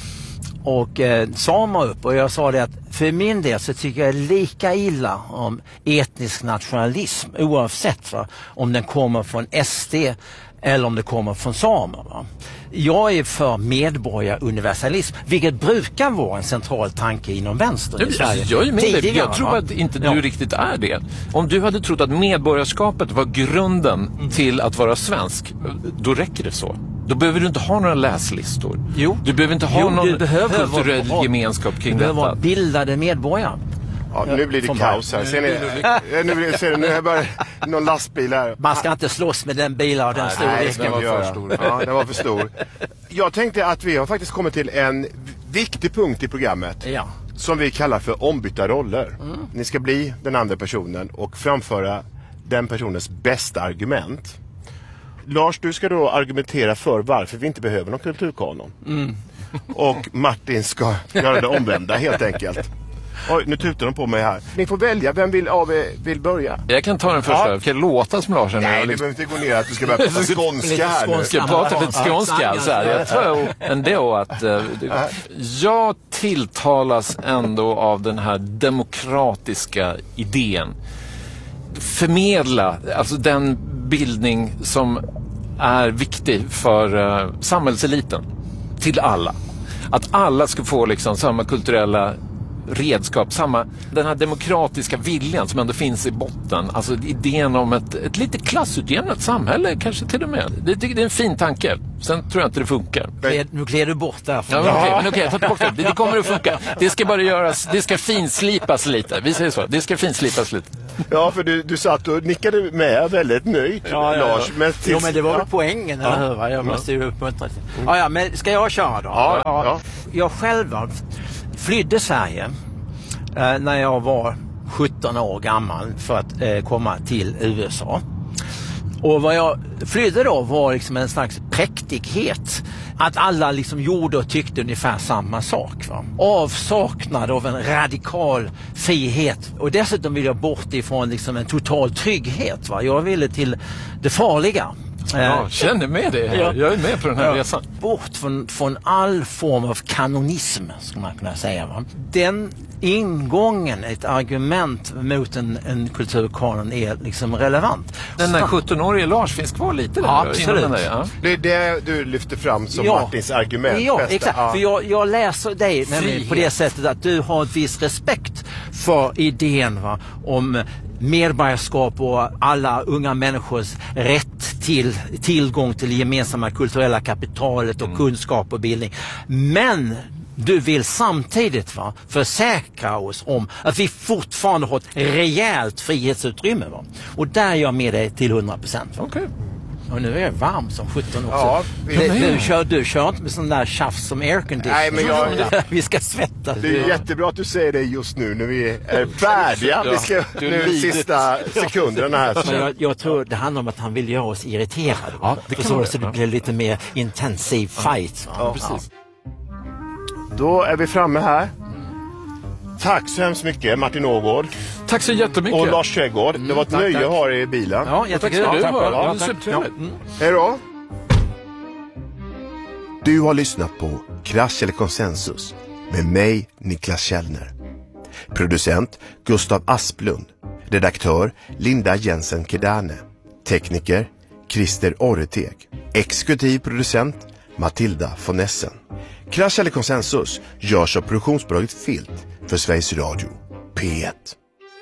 och eh, samer upp och jag sa det att för min del så tycker jag lika illa om etnisk nationalism oavsett va, om den kommer från S D eller om det kommer från samer. Va? Jag är för medborgaruniversalism, vilket brukar vara en central tanke inom vänstern i Sverige. Jag är med dig. Jag tror att inte du ja. riktigt är det. Om du hade trott att medborgarskapet var grunden mm. till att vara svensk, då räcker det så. Då behöver du inte ha några läslistor. Jo. Du behöver inte ha jo, någon kulturell vara, gemenskap kring du detta. Du behöver vara bildade medborgare. Ja, nu blir det Från kaos här. Ser ni, nu blir det, nu är bara någon lastbil här. Man ska inte slåss med den bilen och den stora. Nej, den var för stor. Ja, den var för stor. Jag tänkte att vi har faktiskt kommit till en viktig punkt i programmet. Ja. Som vi kallar för ombytta roller. Mm. Ni ska bli den andra personen och framföra den personens bästa argument. Lars, du ska då argumentera för varför vi inte behöver någon kulturkanon. Mm. Och Martin ska göra det omvända helt enkelt. Oj, nu tutar de på mig här. Ni får välja, vem vill, av er vill börja? Jag kan ta den första. Ja. Kan låta som Lars? Nej, liksom... du behöver inte gå ner att du ska börja prata skånska här skånska, nu. Prata lite skånska. Så här. Jag tror ändå att uh, jag tilltalas ändå av den här demokratiska idén. Förmedla, alltså den bildning som är viktig för uh, samhällseliten till alla. Att alla ska få liksom samma kulturella redskap, samma, den här demokratiska viljan som ändå finns i botten, alltså idén om ett, ett lite klassutjämnat samhälle kanske till och med. Det, det är en fin tanke. Sen tror jag inte det funkar. Nu klär du bort där. Ja, men okej, men okej, ta bort det. Det kommer att funka. Det ska bara göras, det ska finslipas lite. Vi säger så, det ska finslipas lite. Ja, för du, du satt och nickade med väldigt nöjd, ja, ja, Lars. Ja. Men tills... Jo, men det var ja. poängen, eller ja. hur? Va? Jag måste ju uppmuntra till. Mm. Ja, ja, men ska jag köra då? Ja, ja. Jag själv flydde Sverige eh, när jag var sjutton år gammal för att eh, komma till U S A. Och vad jag flydde då var liksom en slags präktighet. Att alla liksom gjorde och tyckte ungefär samma sak. Va? Avsaknad av en radikal frihet. Och dessutom vill jag bort ifrån liksom en total trygghet. Va? Jag ville till det farliga. Ja, känner med det här. Jag är med på den här ja. resan. Bort från, från all form av kanonism, skulle man kunna säga. Va? Den ingången, ett argument mot en, en kulturkanon är liksom relevant. Den där sjutton-årige Lars finns kvar lite där. Ja, absolut. Den där, ja. Det är det du lyfter fram som ja. Martins argument. Ja, bästa. exakt. Ja. För jag, jag läser dig nämligen på det sättet att du har en viss respekt för idén va, om medborgarskap och alla unga människors rätt till tillgång till det gemensamma kulturella kapitalet och mm. kunskap och bildning. Men du vill samtidigt va, försäkra oss om att vi fortfarande har ett rejält frihetsutrymme. Va? Och där är jag med dig till hundra procent. Okej. Okay. Och nu är jag varm som sjutton också. Ja, vi... du, du, kör, du kör inte med sån där tjafs som aircondition. Nej, men jag... vi ska svettas. Det är jättebra att du säger det just nu när vi är färdiga. Vi ska nu sista sekunderna här. Men jag, jag tror det handlar om att han vill göra oss irriterade. Ja, det så, det. så det blir lite mer intensiv fight. Ja, precis. Då är vi framme här. Tack så hemskt mycket Martin Ågård. Tack så jättemycket. Och Lars Trädgård. Det var ett tack, nöje tack. att ha er i bilen. Ja, jag tycker det. Tack var. Ja, Ja, ja. mm. Hej då. Du har lyssnat på Krasch eller konsensus med mig, Niklas Källner. Producent Gustav Asplund. Redaktör Linda Jensen Kedane. Tekniker Christer Orreteg. Exekutiv producent Matilda von Essen. Krasch eller konsensus görs av produktionsbolaget Filt för Sveriges Radio P ett.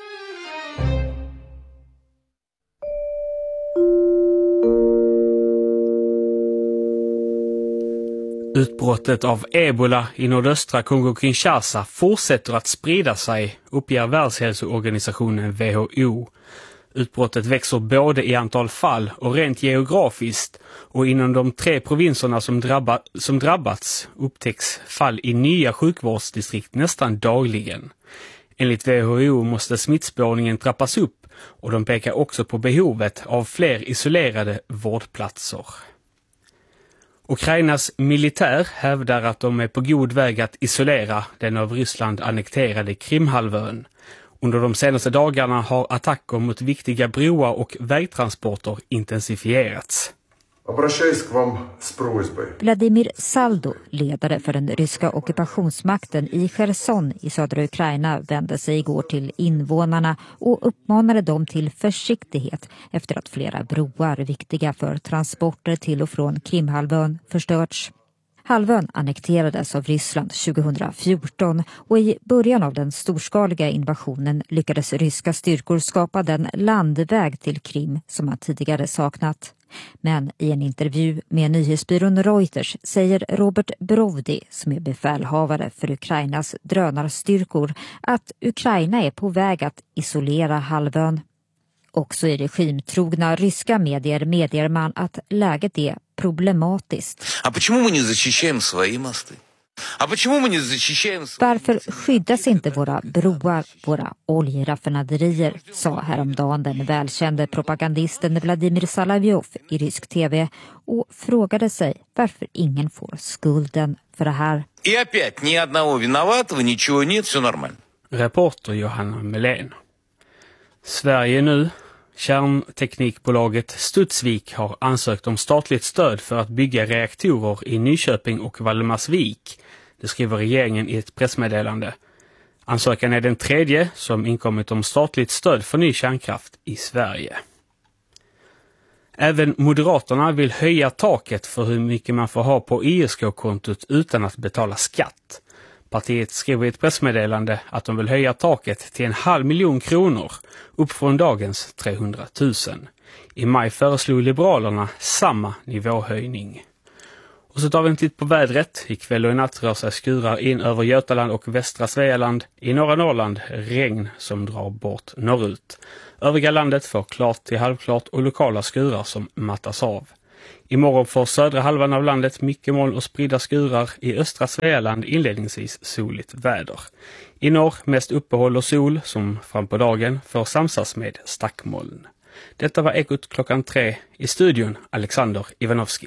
Utbrottet av ebola i nordöstra Kongo-Kinshasa fortsätter att sprida sig, uppger Världshälsoorganisationen W H O. Utbrottet växer både i antal fall och rent geografiskt, och inom de tre provinserna som, drabba, som drabbats upptäcks fall i nya sjukvårdsdistrikt nästan dagligen. Enligt W H O måste smittspårningen trappas upp, och de pekar också på behovet av fler isolerade vårdplatser. Ukrainas militär hävdar att de är på god väg att isolera den av Ryssland annekterade Krimhalvön. Under de senaste dagarna har attacker mot viktiga broar och vägtransporter intensifierats. Vladimir Saldo, ledare för den ryska ockupationsmakten i Cherson i södra Ukraina, vände sig igår till invånarna och uppmanade dem till försiktighet efter att flera broar viktiga för transporter till och från Krimhalvön förstörts. Halvön annekterades av Ryssland tjugohundrafjorton och i början av den storskaliga invasionen lyckades ryska styrkor skapa den landväg till Krim som man tidigare saknat. Men i en intervju med nyhetsbyrån Reuters säger Robert Brovdi, som är befälhavare för Ukrainas drönarstyrkor, att Ukraina är på väg att isolera halvön. Också i regimtrogna ryska medier medger man att läget är problematiskt. Varför skyddas inte våra broar, våra oljeraffinaderier, sa häromdagen den välkände propagandisten Vladimir Salavjov i rysk tv och frågade sig varför ingen får skulden för det här. reporter Johanna Melén. Sverige nu. Kärnteknikbolaget Studsvik har ansökt om statligt stöd för att bygga reaktorer i Nyköping och Valdemarsvik. Det skriver regeringen i ett pressmeddelande. Ansökan är den tredje som inkommit om statligt stöd för ny kärnkraft i Sverige. Även Moderaterna vill höja taket för hur mycket man får ha på I S K-kontot utan att betala skatt. Partiet skriver i ett pressmeddelande att de vill höja taket till en halv miljon kronor, upp från dagens trehundratusen. I maj föreslog Liberalerna samma nivåhöjning. Och så tar vi en titt på vädret. Ikväll och i natt rör sig skurar in över Götaland och västra Svealand. I norra Norrland regn som drar bort norrut. Övriga landet får klart till halvklart och lokala skurar som mattas av. Imorgon får södra halvan av landet mycket moln och spridda skurar. I östra Svealand inledningsvis soligt väder. I norr mest uppehåll och sol som fram på dagen får samsas med stackmoln. Detta var Ekot klockan tre. I studion Alexander Ivanovski.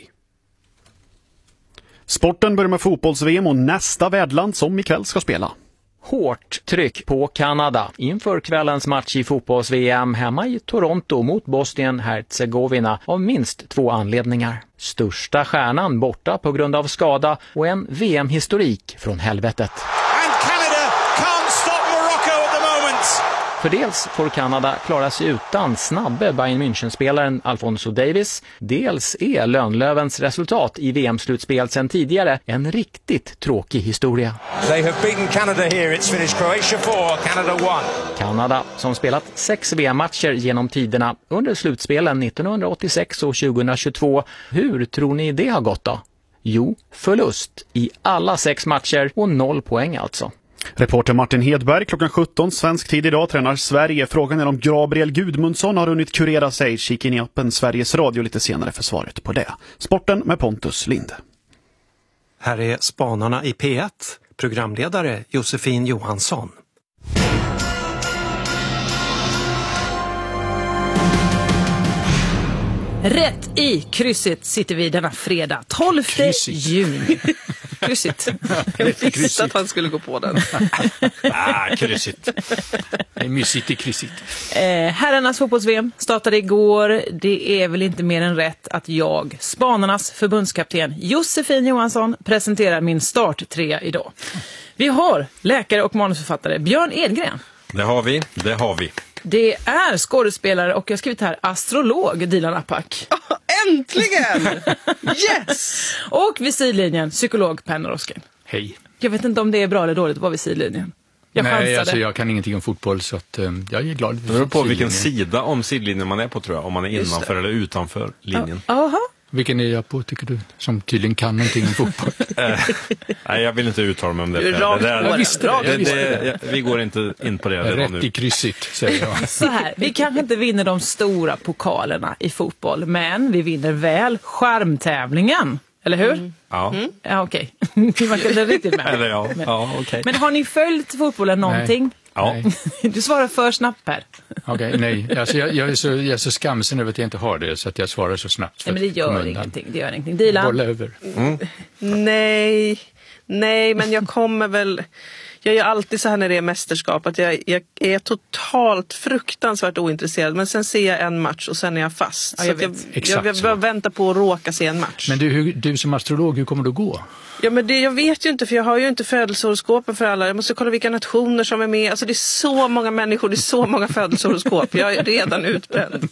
Sporten börjar med fotbolls-V M och nästa värdland som ikväll ska spela. Hårt tryck på Kanada inför kvällens match i fotbolls-V M hemma i Toronto mot Bosnien-Herzegovina av minst två anledningar. Största stjärnan borta på grund av skada och en V M-historik från helvetet. För dels får Kanada klara sig utan snabbe Bayern München-spelaren Alphonso Davies. Dels är Lönnlövens resultat i V M-slutspel sedan tidigare en riktigt tråkig historia. They have beaten Canada here. It's finished Croatia four, Canada one. Kanada som spelat sex V M-matcher genom tiderna under slutspelen nittonhundraåttiosex och tjugohundratjugotvå. Hur tror ni det har gått då? Jo, förlust i alla sex matcher och noll poäng alltså. Reporter Martin Hedberg klockan sjutton svensk tid idag tränar Sverige. Frågan är om Gabriel Gudmundsson har hunnit kurera sig. Kika in i appen Sveriges Radio lite senare för svaret på det. Sporten med Pontus Lind. Här är Spanarna i P ett. Programledare Josefin Johansson. Rätt i krysset sitter vi denna fredag, tolfte juni. Kryssigt. Jag visste att han skulle gå på den. ah, kryssigt. Det är mysigt i kryssigt. Eh, herrarnas fotbolls-V M startade igår. Det är väl inte mer än rätt att jag, Spanarnas förbundskapten Josefin Johansson, presenterar min starttrea idag. Vi har läkare och manusförfattare Björn Edgren. Det har vi, det har vi. Det är skådespelare och jag har skrivit här astrolog Dilan Apak. Oh, äntligen! Yes! Och vid sidlinjen psykolog Penner Osken. Hej. Jag vet inte om det är bra eller dåligt att vara vid sidlinjen. Jag Nej, chansade. alltså jag kan ingenting om fotboll så att, um, jag är glad. Det beror på vilken sida om sidlinjen man är på, tror jag. Om man är innanför eller utanför linjen. Aha. Vilken är jag på, tycker du? Som tydligen kan någonting om fotboll. Nej, jag vill inte uttala mig om det. Du är rakt det, där, jag visste det, det, det, det Vi går inte in på det. det Rätt nu. i kryssigt, säger jag. Så här, vi kanske inte vinner de stora pokalerna i fotboll, men vi vinner väl skärmtävlingen. Eller hur? Mm. Ja. Mm. Ja, okej. Okay. Man kan inte riktigt med. Eller ja, men, ja okej. Okay. Men har ni följt fotbollen någonting? Nej. Ja. Du svarar för snabbt här. Okej, okay, nej. Alltså jag, jag, är så, jag är så skamsen över att jag inte har det så att jag svarar så snabbt. Nej, men det gör ingenting. Det gör ingenting. Dilan? Bolla över. Mm. Nej, nej, men jag kommer väl... Jag gör alltid så här när det är mästerskap att jag, jag är totalt fruktansvärt ointresserad. Men sen ser jag en match och sen är jag fast. Ja, jag, så jag, jag, jag, jag väntar på att råka se en match. Men du, hur, du som astrolog, hur kommer det att gå? Ja, men det, jag vet ju inte, för jag har ju inte födelsehoroskopen för alla. Jag måste kolla vilka nationer som är med. Alltså det är så många människor, det är så många födelsehoroskop. Jag är redan utbränd.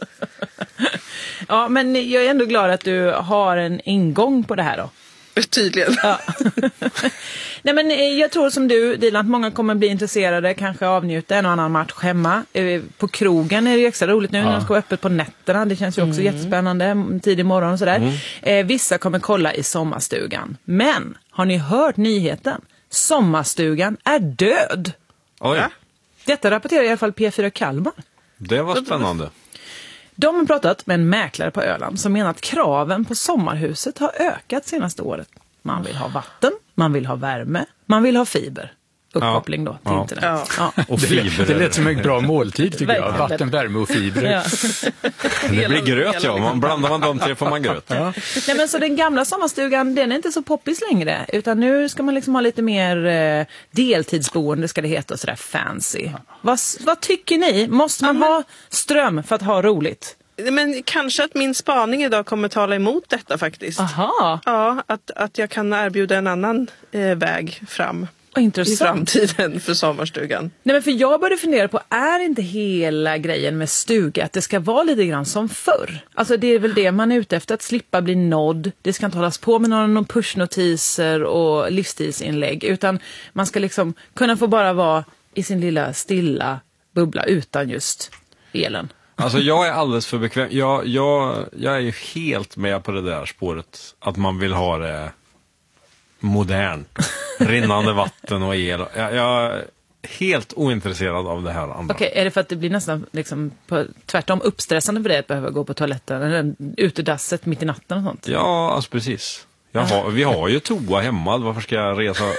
Ja, men jag är ändå glad att du har en ingång på det här då. Tydligen. Ja. Nej, men jag tror som du, Dilan, att många kommer bli intresserade, kanske avnjuta en och annan match hemma. På krogen är det extra roligt nu, ja. När de ska vara öppet på nätterna. Det känns ju också mm. jättespännande, tidig morgon och sådär. Mm. Eh, vissa kommer kolla i sommarstugan. Men, har ni hört nyheten? Sommarstugan är död. Oj. Ja. Detta rapporterar i alla fall P fyra Kalmar. Det var spännande. De har pratat med en mäklare på Öland som menar att kraven på sommarhuset har ökat senaste året. Man vill ha vatten, man vill ha värme, man vill ha fiber. uppkoppling då till Ja. internet. Ja. Ja. Och fiber. Det lät som en bra måltid tycker jag. Verkligen. Vatten, värme och fibrer. Ja. Det blir gröt, ja. Man blandar man de tre får man gröt. Ja. Nej, men så den gamla sommarstugan, den är inte så poppis längre. Utan nu ska man liksom ha lite mer eh, deltidsboende, ska det heta, och sådär fancy. Vad, vad tycker ni? Måste man ha ström för att ha roligt? Men kanske att min spaning idag kommer tala emot detta faktiskt. Aha. Ja, att, att jag kan erbjuda en annan eh, väg fram. Intressant. I framtiden för sommarstugan. Nej, men för jag började fundera på, är inte hela grejen med stuga att det ska vara lite grann som förr? Alltså det är väl det man är ute efter, att slippa bli nådd. Det ska inte hållas på med några pushnotiser och livsstilsinlägg, utan man ska liksom kunna få bara vara i sin lilla stilla bubbla utan just elen. Alltså jag är alldeles för bekväm. Jag, jag, jag är ju helt med på det där spåret. Att man vill ha det modernt. Rinnande vatten och el. Jag, jag är helt ointresserad av det här andra. Okej, är det för att det blir nästan liksom på, tvärtom uppstressande för dig att behöva gå på toaletten eller utedasset mitt i natten och sånt? Ja, alltså precis. Jag har, vi har ju toa hemma. Varför ska jag resa